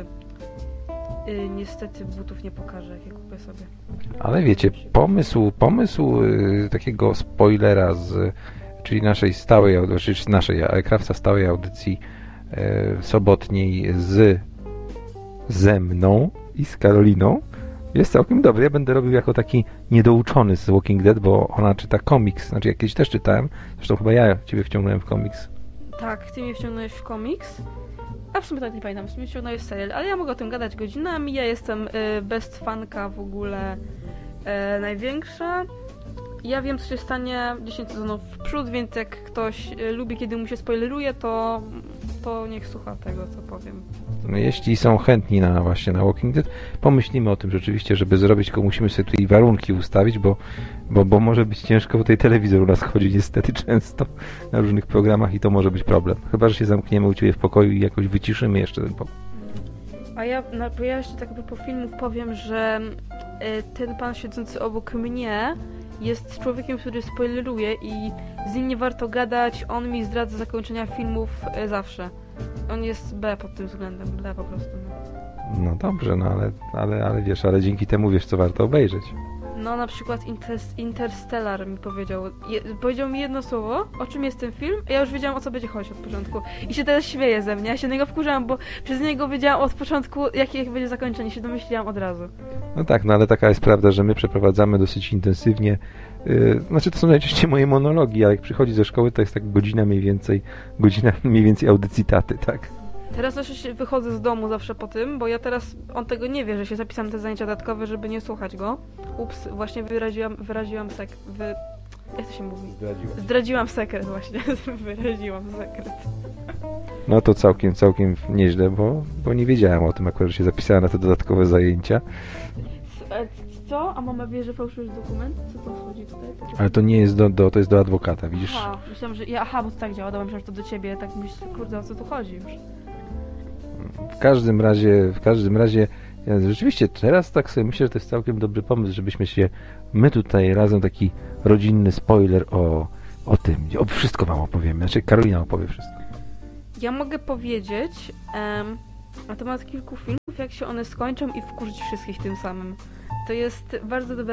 niestety butów nie pokażę, jakie kupię sobie. Ale wiecie, pomysł takiego spoilera czyli naszej stałej audycji, czyli naszej Krawca stałej audycji sobotniej ze mną i z Karoliną jest całkiem dobry. Ja będę robił jako taki niedouczony z Walking Dead, bo ona czyta komiks. Znaczy ja kiedyś też czytałem, zresztą chyba ja ciebie wciągnąłem w komiks. Tak, ty mnie wciągnąłeś w komiks. A w sumie tak nie pamiętam, w sumie wciągnąłeś serial, ale ja mogę o tym gadać godzinami. Ja jestem best fanka w ogóle największa. Ja wiem, co się stanie 10 sezonów w przód, więc jak ktoś lubi, kiedy mu się spoileruje, to niech słucha tego, co powiem. No, jeśli są chętni właśnie na Walking Dead, pomyślimy o tym rzeczywiście, żeby zrobić, tylko musimy sobie tutaj warunki ustawić, bo może być ciężko, bo tej telewizor u nas chodzi niestety często na różnych programach i to może być problem. Chyba że się zamkniemy u ciebie w pokoju i jakoś wyciszymy jeszcze ten pokój. A ja jeszcze tak po filmów powiem, że ten pan siedzący obok mnie jest człowiekiem, który spoileruje i z nim nie warto gadać, on mi zdradza zakończenia filmów zawsze. On jest B pod tym względem, B po prostu. No dobrze, no ale wiesz, ale dzięki temu wiesz, co warto obejrzeć. No na przykład Interstellar mi powiedział. Powiedział mi jedno słowo, o czym jest ten film, a ja już wiedziałam, o co będzie chodzić od początku. I się teraz śmieje ze mnie, ja się na niego wkurzałam, bo przez niego wiedziałam od początku, jakie będzie zakończenie, się domyśliłam od razu. No tak, no ale taka jest prawda, że my przeprowadzamy dosyć intensywnie. Znaczy to są najczęściej moje monologi, ale jak przychodzi ze szkoły, to jest tak godzina mniej więcej audycji taty, tak? Teraz też wychodzę z domu zawsze po tym, bo ja teraz, on tego nie wie, że się zapisałam na te zajęcia dodatkowe, żeby nie słuchać go. Ups, właśnie wyraziłam sekret. Jak to się mówi? Zdradziłam sekret właśnie, wyraziłam sekret. No to całkiem nieźle, bo nie wiedziałem o tym akurat, że się zapisała na te dodatkowe zajęcia. Co? A mama wie, że fałszujesz dokument? Co to chodzi tutaj? Ale to nie jest to jest do adwokata, widzisz? Aha, myślałam, że... bo to tak działa, dobra, myślałam, że to do ciebie, tak myślę, kurde, o co tu chodzi już? W każdym razie, ja rzeczywiście teraz tak sobie myślę, że to jest całkiem dobry pomysł, żebyśmy my tutaj razem taki rodzinny spoiler o tym, wszystko wam opowiemy, znaczy Karolina opowie wszystko. Ja mogę powiedzieć na temat kilku filmów, jak się one skończą i wkurzyć wszystkich tym samym. To jest bardzo dobra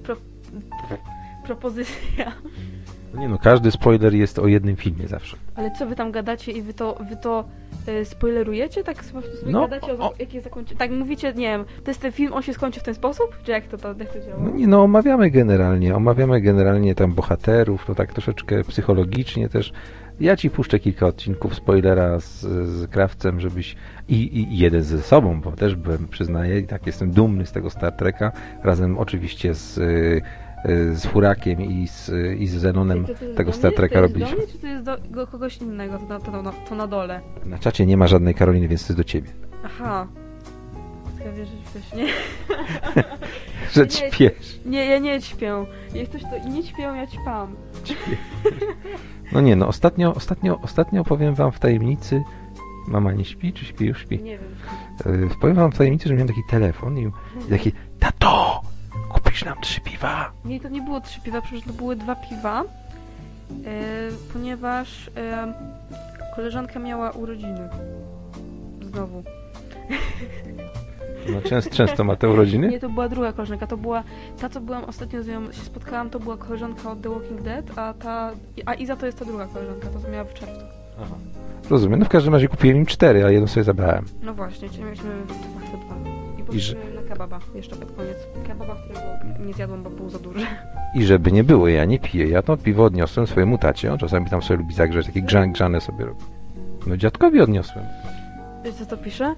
propozycja. Nie no, każdy spoiler jest o jednym filmie zawsze. Ale co wy tam gadacie i wy to spoilerujecie? Tak sobie gadacie o jakie zakończenie? Tak mówicie, nie wiem, to jest ten film, on się skończy w ten sposób? Czy jak to działa? No nie no, omawiamy generalnie tam bohaterów, to tak troszeczkę psychologicznie też. Ja ci puszczę kilka odcinków spoilera z Krawcem, żebyś i jeden ze sobą, bo też byłem, przyznaję, i tak jestem dumny z tego Star Treka, razem oczywiście z Furakiem i z Zenonem tego Star Treka robiliśmy. To jest do mnie, czy to jest do kogoś innego, to na dole? Na czacie nie ma żadnej Karoliny, więc to jest do ciebie. Aha. Ja wierzę, że śpiesz, nie? Że ćpiesz. Nie, ja nie ćpię. Jak ktoś to nie ćpię, ja ćpam. No nie, no ostatnio powiem wam w tajemnicy. Mama nie śpi, czy śpi? Już śpi. Nie wiem. Powiem wam w tajemnicy, że miałem taki telefon i taki: tato, kupisz nam 3 piwa? Nie, to nie było 3 piwa, przecież to były 2 piwa, ponieważ koleżanka miała urodziny. Znowu. No często ma te urodziny? Nie, to była druga koleżanka, to była ta, co byłam ostatnio z nią się spotkałam, to była koleżanka od The Walking Dead, a Iza to jest ta druga koleżanka, to co miała w czerwcu. Aha. Rozumiem, no w każdym razie kupiłem im 4, a jedną sobie zabrałem. No właśnie, czyli mieliśmy dwa. I poszliśmy na kebaba jeszcze pod koniec. Kebaba, którego nie zjadłam, bo był za duży. I żeby nie było, ja nie piję, ja to piwo odniosłem swojemu tacie, on czasami tam sobie lubi zagrzać, takie grzane sobie robi. No dziadkowi odniosłem. Wiesz co to pisze?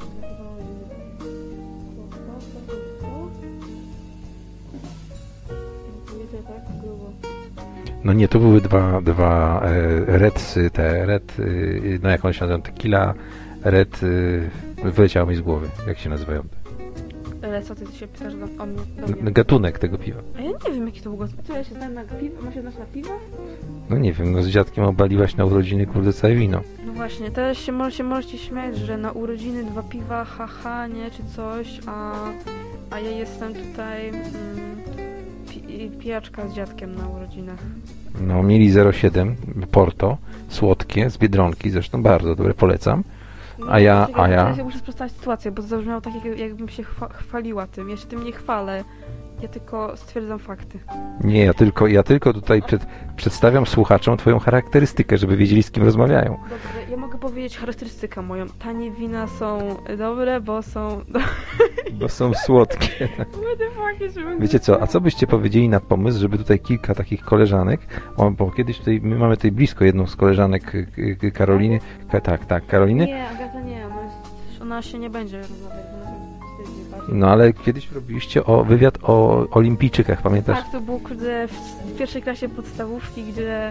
No nie, to były dwa redsy, no jak one się nazywają, tequila, wyleciało mi z głowy, jak się nazywają. Ale co ty się pytasz o mnie? Gatunek tego piwa. A ja nie wiem, jaki to był gatunek. Co, ja się znam na piwo? Ma się znać na piwo? No nie wiem, no z dziadkiem obaliłaś na urodziny, kurde, całe wino. No właśnie, teraz się możecie śmiać, że na urodziny 2 piwa, haha, nie, czy coś, a ja jestem tutaj pijaczka z dziadkiem na urodzinach. No, mieli 0,7 Porto, słodkie, z Biedronki, zresztą bardzo dobre, polecam. No, a ja... Teraz ja muszę sprostować sytuację, bo to zabrzmiało tak, jakbym się chwaliła tym. Ja się tym nie chwalę, ja tylko stwierdzam fakty. Nie, ja tylko tutaj przedstawiam słuchaczom twoją charakterystykę, żeby wiedzieli, z kim rozmawiają. Dobrze, ja mogę powiedzieć charakterystykę moją. Tanie wina są dobre, bo są... Bo są słodkie. Wiecie co, a co byście powiedzieli na pomysł, żeby tutaj kilka takich koleżanek, bo kiedyś tutaj, my mamy tutaj blisko jedną z koleżanek Karoliny. Tak, Karoliny. Nie, Agata nie, ona się nie będzie rozmawiać. No ale kiedyś robiliście wywiad o olimpijczykach, pamiętasz? Tak, to było w pierwszej klasie podstawówki, gdzie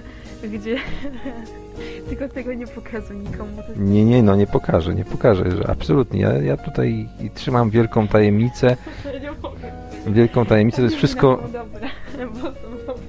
tylko tego nie pokazuję nikomu. Nie, no nie pokażę, że absolutnie. Ja tutaj trzymam wielką tajemnicę. Nie mogę. Wielką tajemnicę, to jest wszystko... Dobre, bo są dobre.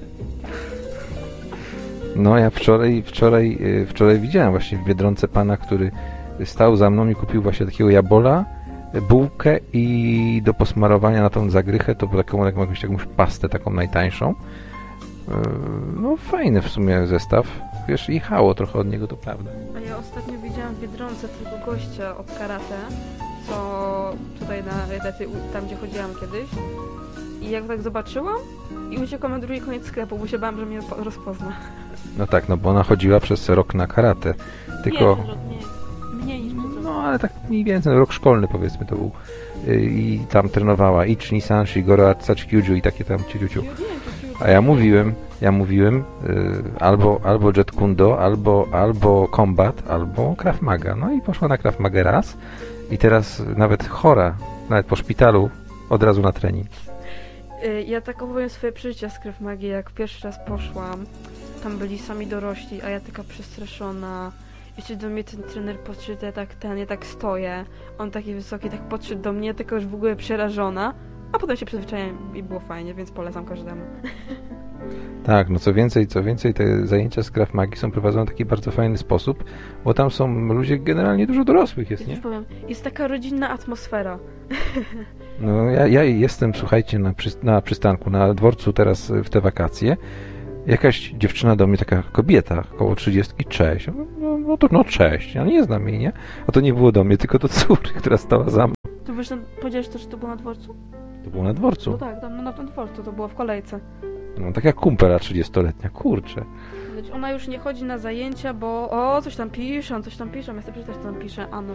No ja wczoraj widziałem właśnie w Biedronce pana, który stał za mną i kupił właśnie takiego jabola, bułkę i do posmarowania na tą zagrychę to taką jakąś pastę, taką najtańszą. No fajny w sumie zestaw. Wiesz, jechało trochę od niego, to prawda. A ja ostatnio widziałam w Biedronce tego gościa od karate, co tutaj tam gdzie chodziłam kiedyś. I jak tak zobaczyłam i uciekłam na drugi koniec sklepu, bo się bałam, że mnie rozpozna. No tak, no bo ona chodziła przez rok na karate. Tylko... Mniej niż no ale tak mniej więcej, rok szkolny powiedzmy to był. I tam trenowała Ichi, Sanshi, Goro Atsukyuju i takie tam ciuciu. A ja mówiłem albo Jet Kundo, albo Combat, albo Krav Maga. No i poszła na Krav Maga raz i teraz nawet chora, nawet po szpitalu, od razu na trening. Ja tak opowiem swoje przeżycia z Krav Magi, jak pierwszy raz poszłam, tam byli sami dorośli, a ja taka przestraszona. Jeszcze do mnie ten trener podszedł, ja tak stoję, on taki wysoki, tak podszedł do mnie, tylko już w ogóle przerażona. a potem się przyzwyczaiłem i było fajnie, więc polecam każdemu. Tak, no co więcej, te zajęcia z Krav Magi są prowadzone w taki bardzo fajny sposób, bo tam są ludzie, generalnie dużo dorosłych jest, Ja nie? już powiem, jest taka rodzinna atmosfera. No ja jestem, słuchajcie, na przystanku, na dworcu teraz w te wakacje. Jakaś dziewczyna do mnie, taka kobieta, około 30, cześć. No cześć, ja nie znam jej, nie? A to nie było do mnie, tylko do córki, która stała za mną. Tu wiesz, powiedziałeś też, że to było na dworcu? To było na dworcu. No tak, tam na tym dworcu, to było w kolejce. No tak jak kumpela 30-letnia, kurczę. Lecz ona już nie chodzi na zajęcia, bo coś tam pisze, ja chcę przeczytać, co tam pisze. Anu.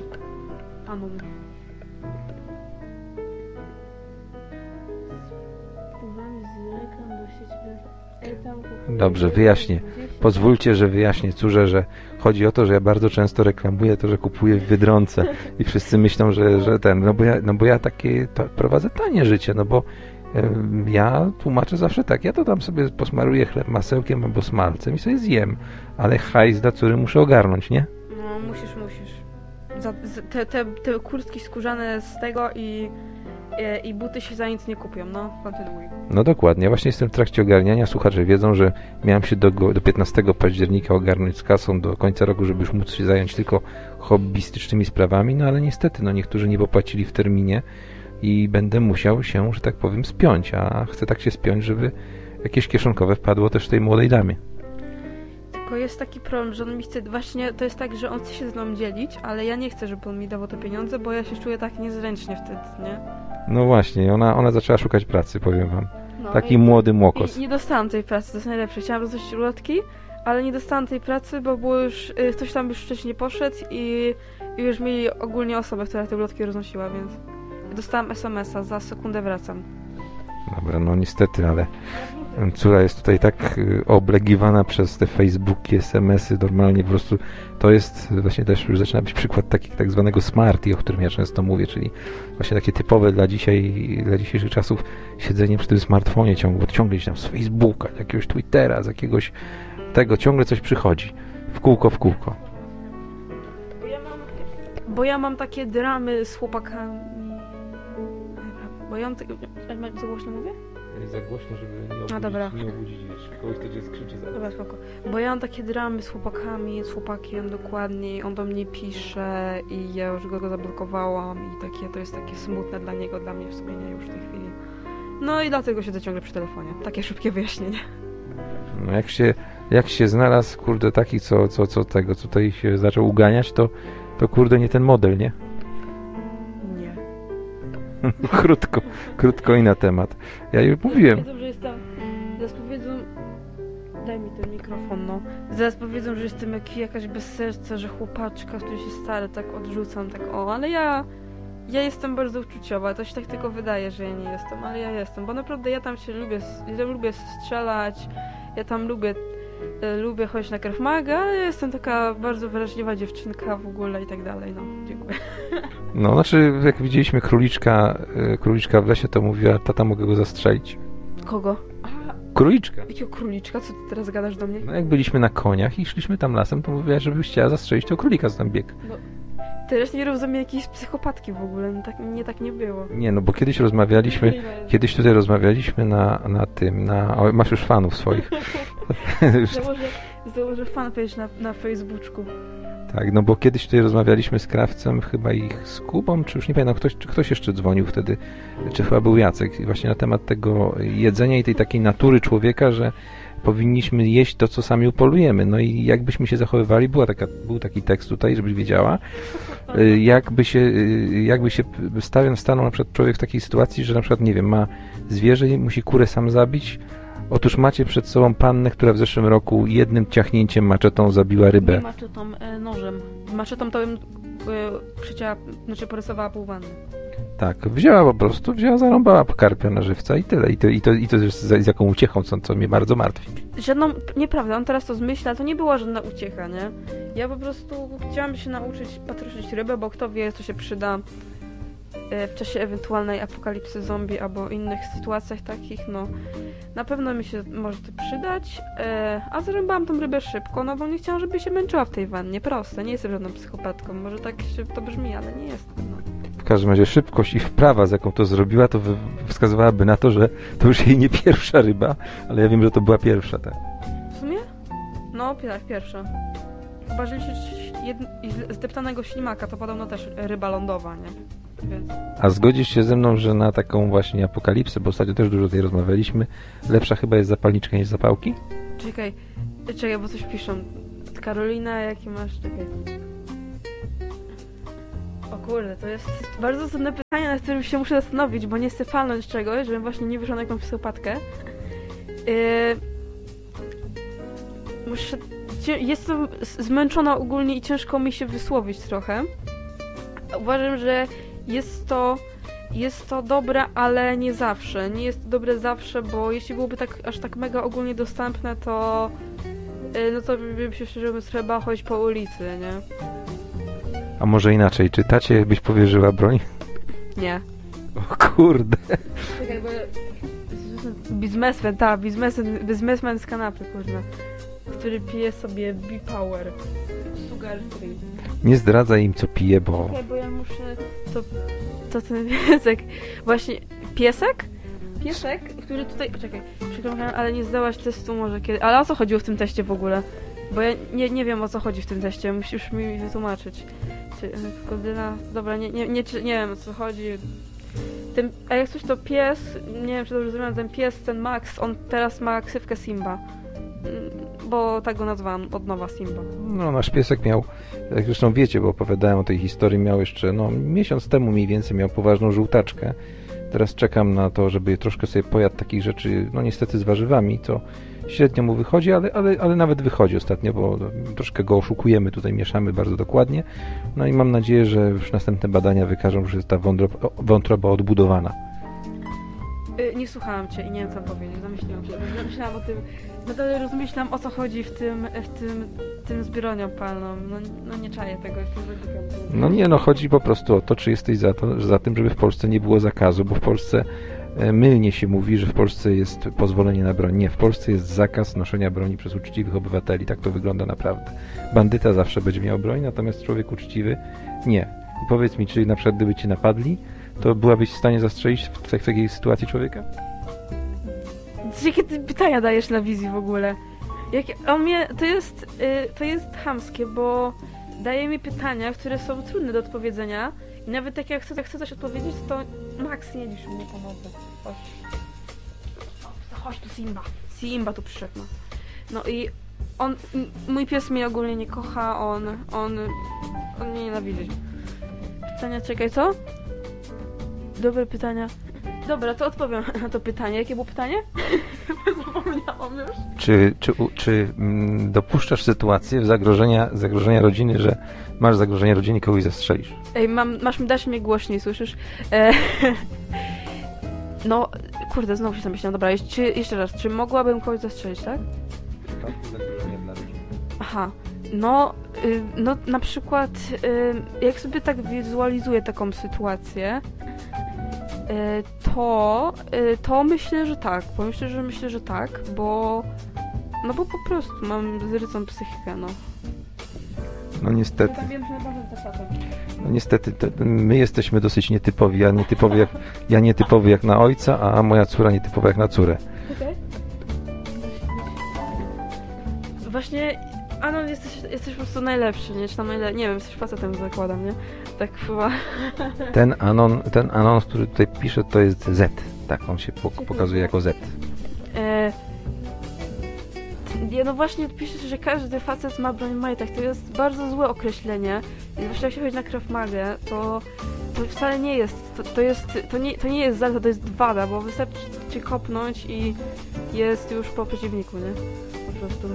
Dobrze, wyjaśnię. Pozwólcie, że wyjaśnię córze, że chodzi o to, że ja bardzo często reklamuję to, że kupuję w Biedronce i wszyscy myślą, że bo ja takie prowadzę tanie życie, no bo ja tłumaczę zawsze tak, ja to tam sobie posmaruję chleb masełkiem albo smalcem i sobie zjem, ale hajs dla córy muszę ogarnąć, nie? No, musisz. Te kurtki skórzane z tego i buty się za nic nie kupią, no, kontynuuj. No dokładnie, właśnie jestem w trakcie ogarniania, słuchacze wiedzą, że miałem się do 15 października ogarnąć z kasą do końca roku, żeby już móc się zająć tylko hobbystycznymi sprawami, no ale niestety, no niektórzy nie popłacili w terminie i będę musiał się, że tak powiem, spiąć, a chcę tak się spiąć, żeby jakieś kieszonkowe wpadło też tej młodej damie. Tylko jest taki problem, że on mi chce, właśnie to jest tak, że on chce się ze mną dzielić, ale ja nie chcę, żeby on mi dawał te pieniądze, bo ja się czuję tak niezręcznie wtedy, nie? No właśnie, ona zaczęła szukać pracy, powiem wam. No, Taki młody młokos. I nie dostałam tej pracy, to jest najlepsze. Chciałam dostać ulotki, ale nie dostałam tej pracy, bo było już, ktoś tam już wcześniej poszedł i już mieli ogólnie osobę, która te ulotki roznosiła, więc dostałam SMS-a, za sekundę wracam. Dobra, no niestety, ale córa jest tutaj tak oblegiwana przez te Facebooki, SMS-y, normalnie po prostu to jest właśnie też już zaczyna być przykład tak zwanego smarty, o którym ja często mówię, czyli właśnie takie typowe dla dzisiejszych czasów siedzenie przy tym smartfonie ciągle gdzieś tam z Facebooka, jakiegoś Twittera, z jakiegoś tego, ciągle coś przychodzi. W kółko. Bo ja mam takie dramy z chłopakami. Bo ja mam za głośno mówię? Za głośno, żeby nie obudzić kogoś, kto cię skrzyczy zaraz. Dobra, spoko. Bo ja mam takie dramy z chłopakiem dokładnie, on do mnie pisze i ja już go zablokowałam i to jest takie smutne dla niego, dla mnie w sumie nie już w tej chwili. No i dlatego siedzę ciągle przy telefonie. Takie szybkie wyjaśnienie. No jak się znalazł, kurde, taki, co tego tutaj się zaczął uganiać, to kurde nie ten model, nie? Nie. krótko i na temat. Ja już mówiłem. Powiedzą, że jestem... Zaraz powiedzą... Daj mi ten mikrofon, no. Zaraz powiedzą, że jestem jakaś bez serca, że chłopaczka, który się stary, tak odrzucam, tak ale ja jestem bardzo uczuciowa, to się tak tylko wydaje, że ja nie jestem, ale ja jestem, bo naprawdę ja tam się lubię strzelać, ja tam lubię chodzić na Krav Maga, ja jestem taka bardzo wrażliwa dziewczynka w ogóle i tak dalej, no, dziękuję. No, znaczy, jak widzieliśmy króliczka w lesie, to mówiła, tata, mogę go zastrzelić. Kogo? Króliczka. Jakiego króliczka? Co ty teraz gadasz do mnie? No, jak byliśmy na koniach i szliśmy tam lasem, to mówiła, żebyś chciała zastrzelić tego królika, co tam biegł. No, teraz nie rozumiem jakiejś psychopatki w ogóle, tak nie było. Nie, no bo kiedyś tutaj rozmawialiśmy na tym, masz już fanów swoich. Założę fanpage na Facebooku. Tak, no bo kiedyś tutaj rozmawialiśmy z Krawcem, chyba ich z Kubą, czy już nie pamiętam, ktoś jeszcze dzwonił wtedy, czy chyba był Jacek, właśnie na temat tego jedzenia i tej takiej natury człowieka, że powinniśmy jeść to, co sami upolujemy. No i jakbyśmy się zachowywali, był taki tekst tutaj, żebyś wiedziała, jakby się stanął na przykład człowiek w takiej sytuacji, że na przykład, nie wiem, ma zwierzę i musi kurę sam zabić. Otóż macie przed sobą pannę, która w zeszłym roku jednym ciachnięciem maczetą zabiła rybę. Nie maczetą, nożem. Maczetą to bym porysowała pół wanny. Tak, wzięła, zarąbała karpia na żywca i tyle. I to z jaką uciechą, co mnie bardzo martwi. Nieprawda, on teraz to zmyśla, ale to nie była żadna uciecha, nie? Ja po prostu chciałam się nauczyć patroszyć rybę, bo kto wie, co się przyda w czasie ewentualnej apokalipsy zombie albo innych sytuacjach takich, no na pewno mi się może to przydać, a zarąbałam tą rybę szybko, no bo nie chciałam, żeby się męczyła w tej wannie, proste, nie jestem żadną psychopatką, może tak to brzmi, ale nie jestem, no. W każdym razie szybkość i wprawa, z jaką to zrobiła, to wskazywałaby na to, że to już jej nie pierwsza ryba, ale ja wiem, że to była pierwsza, tak. W sumie? No, tak, pierwsza. Chyba, że liczyć zdeptanego ślimaka, to podobno też ryba lądowa, nie? Więc... A zgodzisz się ze mną, że na taką właśnie apokalipsę, bo ostatnio też dużo o tej rozmawialiśmy, lepsza chyba jest zapalniczka niż zapałki? Czekaj, bo coś piszą. Karolina, jaki masz? Czekaj. O kurde, to jest bardzo trudne pytanie, nad którym się muszę zastanowić, bo nie chcę palnąć czegoś, żebym właśnie nie wyszła na jakąś psychopatkę. Jestem zmęczona ogólnie i ciężko mi się wysłowić trochę. Uważam, że jest to dobre, ale nie zawsze. Nie jest to dobre zawsze, bo jeśli byłoby aż tak mega ogólnie dostępne, to no to bym się szczerze mówiąc trzeba chodzić po ulicy, nie? A może inaczej, czy tacie byś powierzyła broń? Nie. O kurde. Czekaj, bo... Biznesmen z kanapy, kurde. Który pije sobie B-Power. Sugar free. Nie zdradzaj im, co pije, bo... Czekaj, bo ja muszę... To ten piesek... Właśnie... Piesek? Piesek, który tutaj... Poczekaj, przepraszam, ale nie zdałaś testu może kiedy... Ale o co chodziło w tym teście w ogóle? Bo ja nie wiem, o co chodzi w tym teście. Musisz mi wytłumaczyć. Kodyna... Dobra, nie wiem, o co chodzi. A jak coś to pies... Nie wiem, czy dobrze zrozumiałem. Ten pies, ten Max, on teraz ma ksywkę Simba. Bo tak go nazwałam od nowa Simba. No, nasz piesek miał, jak zresztą wiecie, bo opowiadałem o tej historii, miał jeszcze, miesiąc temu mniej więcej miał poważną żółtaczkę. Teraz czekam na to, żeby troszkę sobie pojadł takich rzeczy, niestety z warzywami, co średnio mu wychodzi, ale nawet wychodzi ostatnio, bo troszkę go oszukujemy, tutaj mieszamy bardzo dokładnie. No i mam nadzieję, że już następne badania wykażą, że jest ta wątroba odbudowana. Nie słuchałam cię i nie wiem, co powiedzieć. Zamyśliłam się. Myślałam o tym... Nadal rozmyślam, o co chodzi w tym zbrojnią palną. No nie czaję tego, jestem zagłupiona. Chodzi po prostu o to, czy jesteś za tym, żeby w Polsce nie było zakazu, bo w Polsce mylnie się mówi, że w Polsce jest pozwolenie na broń. Nie, w Polsce jest zakaz noszenia broni przez uczciwych obywateli. Tak to wygląda naprawdę. Bandyta zawsze będzie miał broń, natomiast człowiek uczciwy nie. I powiedz mi, czy na przykład gdyby cię napadli, to byłabyś w stanie zastrzelić w takiej sytuacji człowieka? Jakie ty pytania dajesz na wizji w ogóle? To jest chamskie, bo daje mi pytania, które są trudne do odpowiedzenia i nawet jak chcę coś odpowiedzieć, to Max, nie lisz mnie pomogę. Chodź tu Simba. Simba tu przyszedł. No i mój pies mnie ogólnie nie kocha, on mnie nienawidzi. Pytania, czekaj, co? Dobre pytania. Dobra, to odpowiem na to pytanie. Jakie było pytanie? Zapomniałam już. Czy dopuszczasz sytuację w zagrożenia rodziny, że masz zagrożenie rodziny i kogoś zastrzelisz? Ej, dasz mnie głośniej, słyszysz? No, kurde, znowu się zamyślałam. Dobra, jeszcze raz. Czy mogłabym kogoś zastrzelić, tak? Zagrożenie dla rodziny. Aha. No, na przykład, jak sobie tak wizualizuję taką sytuację, to myślę, że tak. Myślę, że tak, bo po prostu mam zrytą psychikę, no. No niestety. Ja wiem, że naprawdę tak. No niestety, my jesteśmy dosyć nietypowi. Ja nietypowy jak na ojca, a moja córa nietypowa jak na córę. Okay. Właśnie, Anon, jesteś po prostu najlepszy, nie? Czy tam nie wiem, jesteś facetem, zakładam, nie? Tak chyba. Ten Anon, który tutaj pisze, to jest Z. Tak, on się pokazuje jako Z. No właśnie piszesz, że każdy facet ma broń w majtach. To jest bardzo złe określenie. I właśnie jak się chodzi na Krav Magę, to wcale nie jest. To nie jest zaleta, to jest wada, bo wystarczy cię kopnąć i jest już po przeciwniku, nie? Po prostu.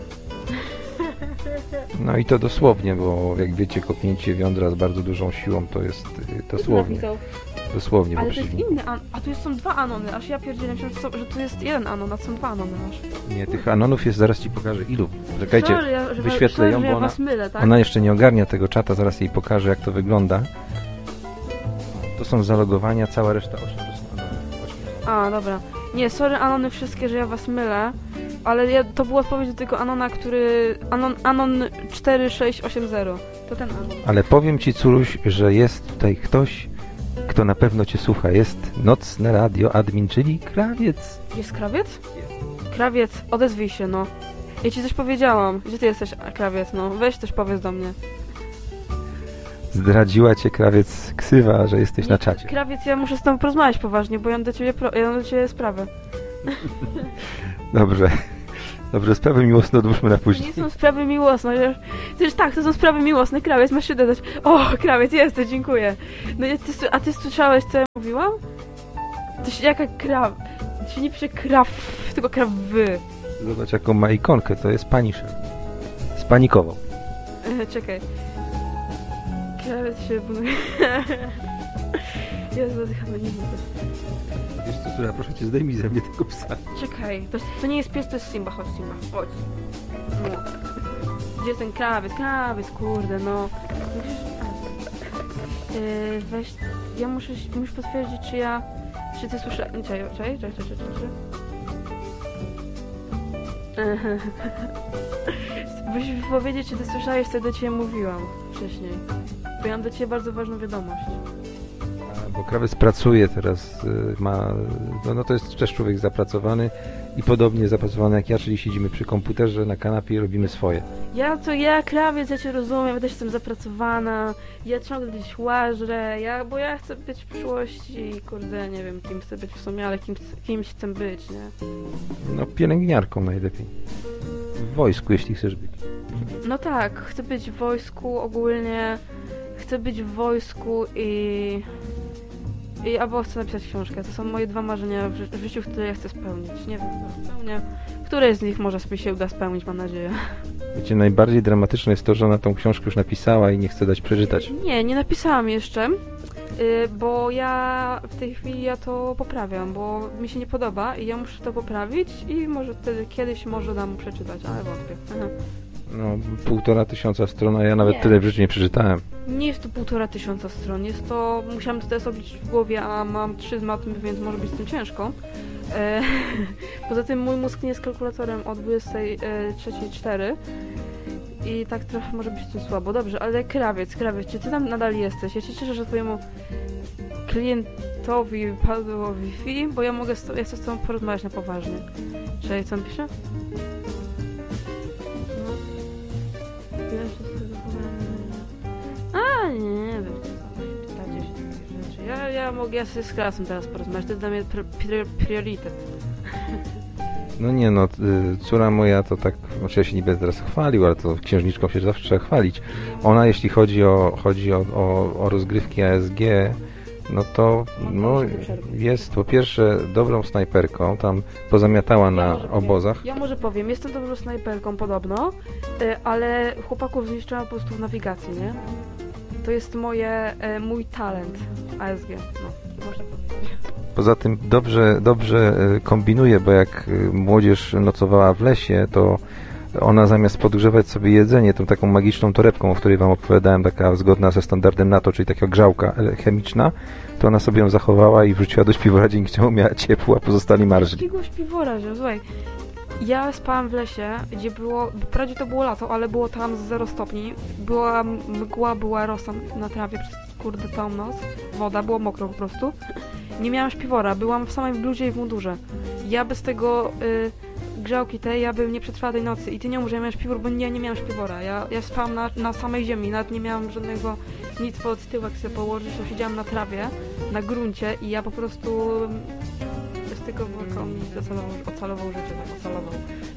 No i to dosłownie, bo jak wiecie, kopnięcie wiądra z bardzo dużą siłą to jest dosłownie. Dosłownie. Ale to jest inny a tu są dwa Anony, aż ja pierdzielę, że tu jest jeden Anon, a są dwa Anony aż. Nie, tych Anonów jest, zaraz ci pokażę ilu. Czekajcie, wyświetlę ją, bo mylę, tak? ona jeszcze nie ogarnia tego czata, zaraz jej pokażę, jak to wygląda. To są zalogowania, cała reszta 8 to są Anony. A, dobra. Nie, sorry Anony wszystkie, że ja was mylę, ale to była odpowiedź do tego Anona, który... Anon 4680. To ten Anon. Ale powiem ci, Curuś, że jest tutaj ktoś, kto na pewno cię słucha. Jest nocne radio admin, czyli Krawiec. Jest Krawiec? Krawiec, odezwij się, no. Ja ci coś powiedziałam. Gdzie ty jesteś, Krawiec? No, weź coś powiedz do mnie. Zdradziła cię, Krawiec, ksywa, że jesteś Nie, na czacie. Krawiec, ja muszę z tobą porozmawiać poważnie, bo ja mam do ciebie sprawę. Dobrze. Dobrze, sprawy miłosne odłóżmy na To później. nie są sprawy miłosne. To są sprawy miłosne. Krawiec, masz się dodać. O, Krawiec, jesteś, dziękuję. No, a ty słyszałeś, co ja mówiłam? To się jaka kraw... To się nie pisze kraw, tylko krawy. Zobacz, jaką ma ikonkę, to jest Punisher. Spanikował. Czekaj. Krawiec się bunuje. Jezu, chyba nie wiem. Wiesz co, Sura, proszę cię, zdejmij ze mnie tego psa. Czekaj, to nie jest pies, to jest Simba. Chodź, Simba, chodź. No. Gdzie jest ten krawiec? Krawiec, kurde, no. Weź... Ja musisz potwierdzić, czy ty słyszałeś... Czekaj. Musisz powiedzieć, czy ty słyszałeś, co do ciebie mówiłam wcześniej. Bo ja mam do ciebie bardzo ważną wiadomość. Bo Krawiec pracuje teraz, no to jest też człowiek zapracowany i podobnie zapracowany jak ja, czyli siedzimy przy komputerze na kanapie i robimy swoje. Krawiec, ja cię rozumiem, ja też jestem zapracowana, ja ciągle gdzieś łażę, bo ja chcę być w przyszłości i kurde, nie wiem, kim chcę być w sumie, ale kimś chcę być, nie? No pielęgniarką najlepiej. W wojsku, jeśli chcesz być. No tak, chcę być w wojsku ogólnie, albo chcę napisać książkę. To są moje dwa marzenia w życiu, które ja chcę spełnić. Nie wiem, spełnię. Które z nich może sobie się uda spełnić, mam nadzieję. Wiecie, najbardziej dramatyczne jest to, że ona tą książkę już napisała i nie chce dać przeczytać. Nie napisałam jeszcze, bo ja w tej chwili to poprawiam, bo mi się nie podoba i ja muszę to poprawić i może wtedy kiedyś dam przeczytać, ale wątpię. Aha. No, 1500 stron, a ja nawet Nie. tyle w życiu nie przeczytałem. Nie jest to 1500 stron, musiałam to teraz obliczyć w głowie, a mam 3 z matmy, więc może być z tym ciężko. Poza tym mój mózg nie jest kalkulatorem o 23:04 i tak trochę może być z tym słabo. Dobrze, ale Krawiec, czy ty tam nadal jesteś? Ja się cieszę, że twojemu klientowi padło Wi-Fi, bo ja chcę z tobą porozmawiać na poważnie. Czy co on pisze? A nie wiem, pytacie się takich rzeczy. Ja sobie z klasą teraz porozmawiać, to jest dla mnie priorytet. No nie no, córa moja to tak, znaczy ja się nie będę teraz chwalił, ale to księżniczką się zawsze trzeba chwalić. Ona jeśli chodzi o rozgrywki ASG, no to jest po pierwsze dobrą snajperką, tam pozamiatała na obozach. Ja może powiem, jestem dobrą snajperką podobno, ale chłopaków zniszczyłam po prostu w nawigacji, nie? To jest mój talent ASG, no, można powiedzieć. Poza tym dobrze kombinuje, bo jak młodzież nocowała w lesie, to ona zamiast podgrzewać sobie jedzenie tą taką magiczną torebką, o której wam opowiadałem, taka zgodna ze standardem NATO, czyli taka grzałka chemiczna, to ona sobie ją zachowała i wrzuciła do śpiwora, dzięki czemu miała ciepło, a pozostali marzli. Jakiego śpiwora, że słuchaj, ja spałam w lesie, gdzie wprawdzie to było lato, ale było tam 0 stopni, była mgła, była rosa na trawie przez kurde całą noc, woda, było mokro po prostu. Nie miałam śpiwora, byłam w samej bluzie i w mundurze. Ja bez tego grzałki ja bym nie przetrwała tej nocy i ty nie mów, że ja miałam śpiwór, bo ja nie miałam śpiwora. Ja spałam na samej ziemi, nawet nie miałam żadnego nic pod tyłek sobie położyć, to siedziałam na trawie, na gruncie i ja po prostu z tego worka mi ocalował życie, tak ocalował.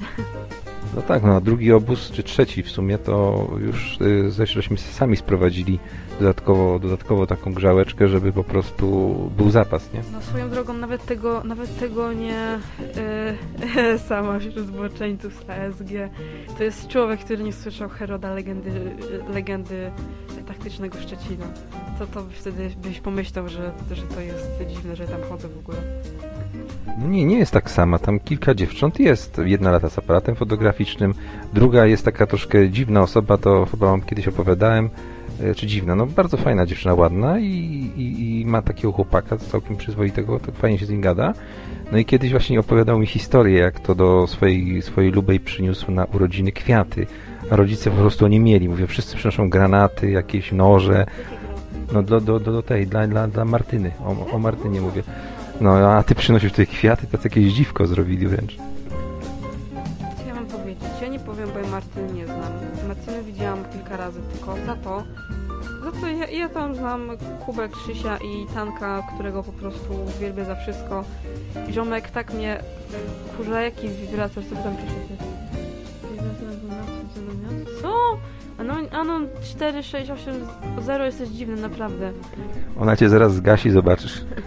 No tak, no a drugi obóz, czy trzeci w sumie, to już żeśmy sami sprowadzili dodatkowo taką grzałeczkę, żeby po prostu był zapas, nie? No swoją drogą nawet tego nie sama wśród zboczeńców z ASG. To jest człowiek, który nie słyszał Heroda, legendy taktycznego Szczecina. To wtedy byś pomyślał, że to jest dziwne, że tam chodzę w ogóle. No nie jest tak sama. Tam kilka dziewcząt jest. Jedna lata z aparatem fotograficznym, druga jest taka troszkę dziwna osoba, to chyba wam kiedyś opowiadałem, czy dziwna, no bardzo fajna dziewczyna, ładna i ma takiego chłopaka całkiem przyzwoitego, to fajnie się z nim gada. No i kiedyś właśnie opowiadał mi historię, jak to do swojej lubej przyniósł na urodziny kwiaty, a rodzice po prostu nie mieli. Mówię, wszyscy przynoszą granaty, jakieś noże. No do tej, dla Martyny. O Martynie mówię. No, a ty przynosisz tutaj kwiaty, to jakieś dziwko zrobili wręcz. Co ja mam powiedzieć? Ja nie powiem, bo ja Martyny nie znam. Martynę widziałam kilka razy, tylko za to ja tam znam Kubę, Krzysia i Tanka, którego po prostu uwielbię za wszystko. I ziomek tak mnie kurza, jaki wibrator, co wy tam piszecie? Co? Anon 4680 jesteś dziwny, naprawdę. Ona cię zaraz zgasi, zobaczysz.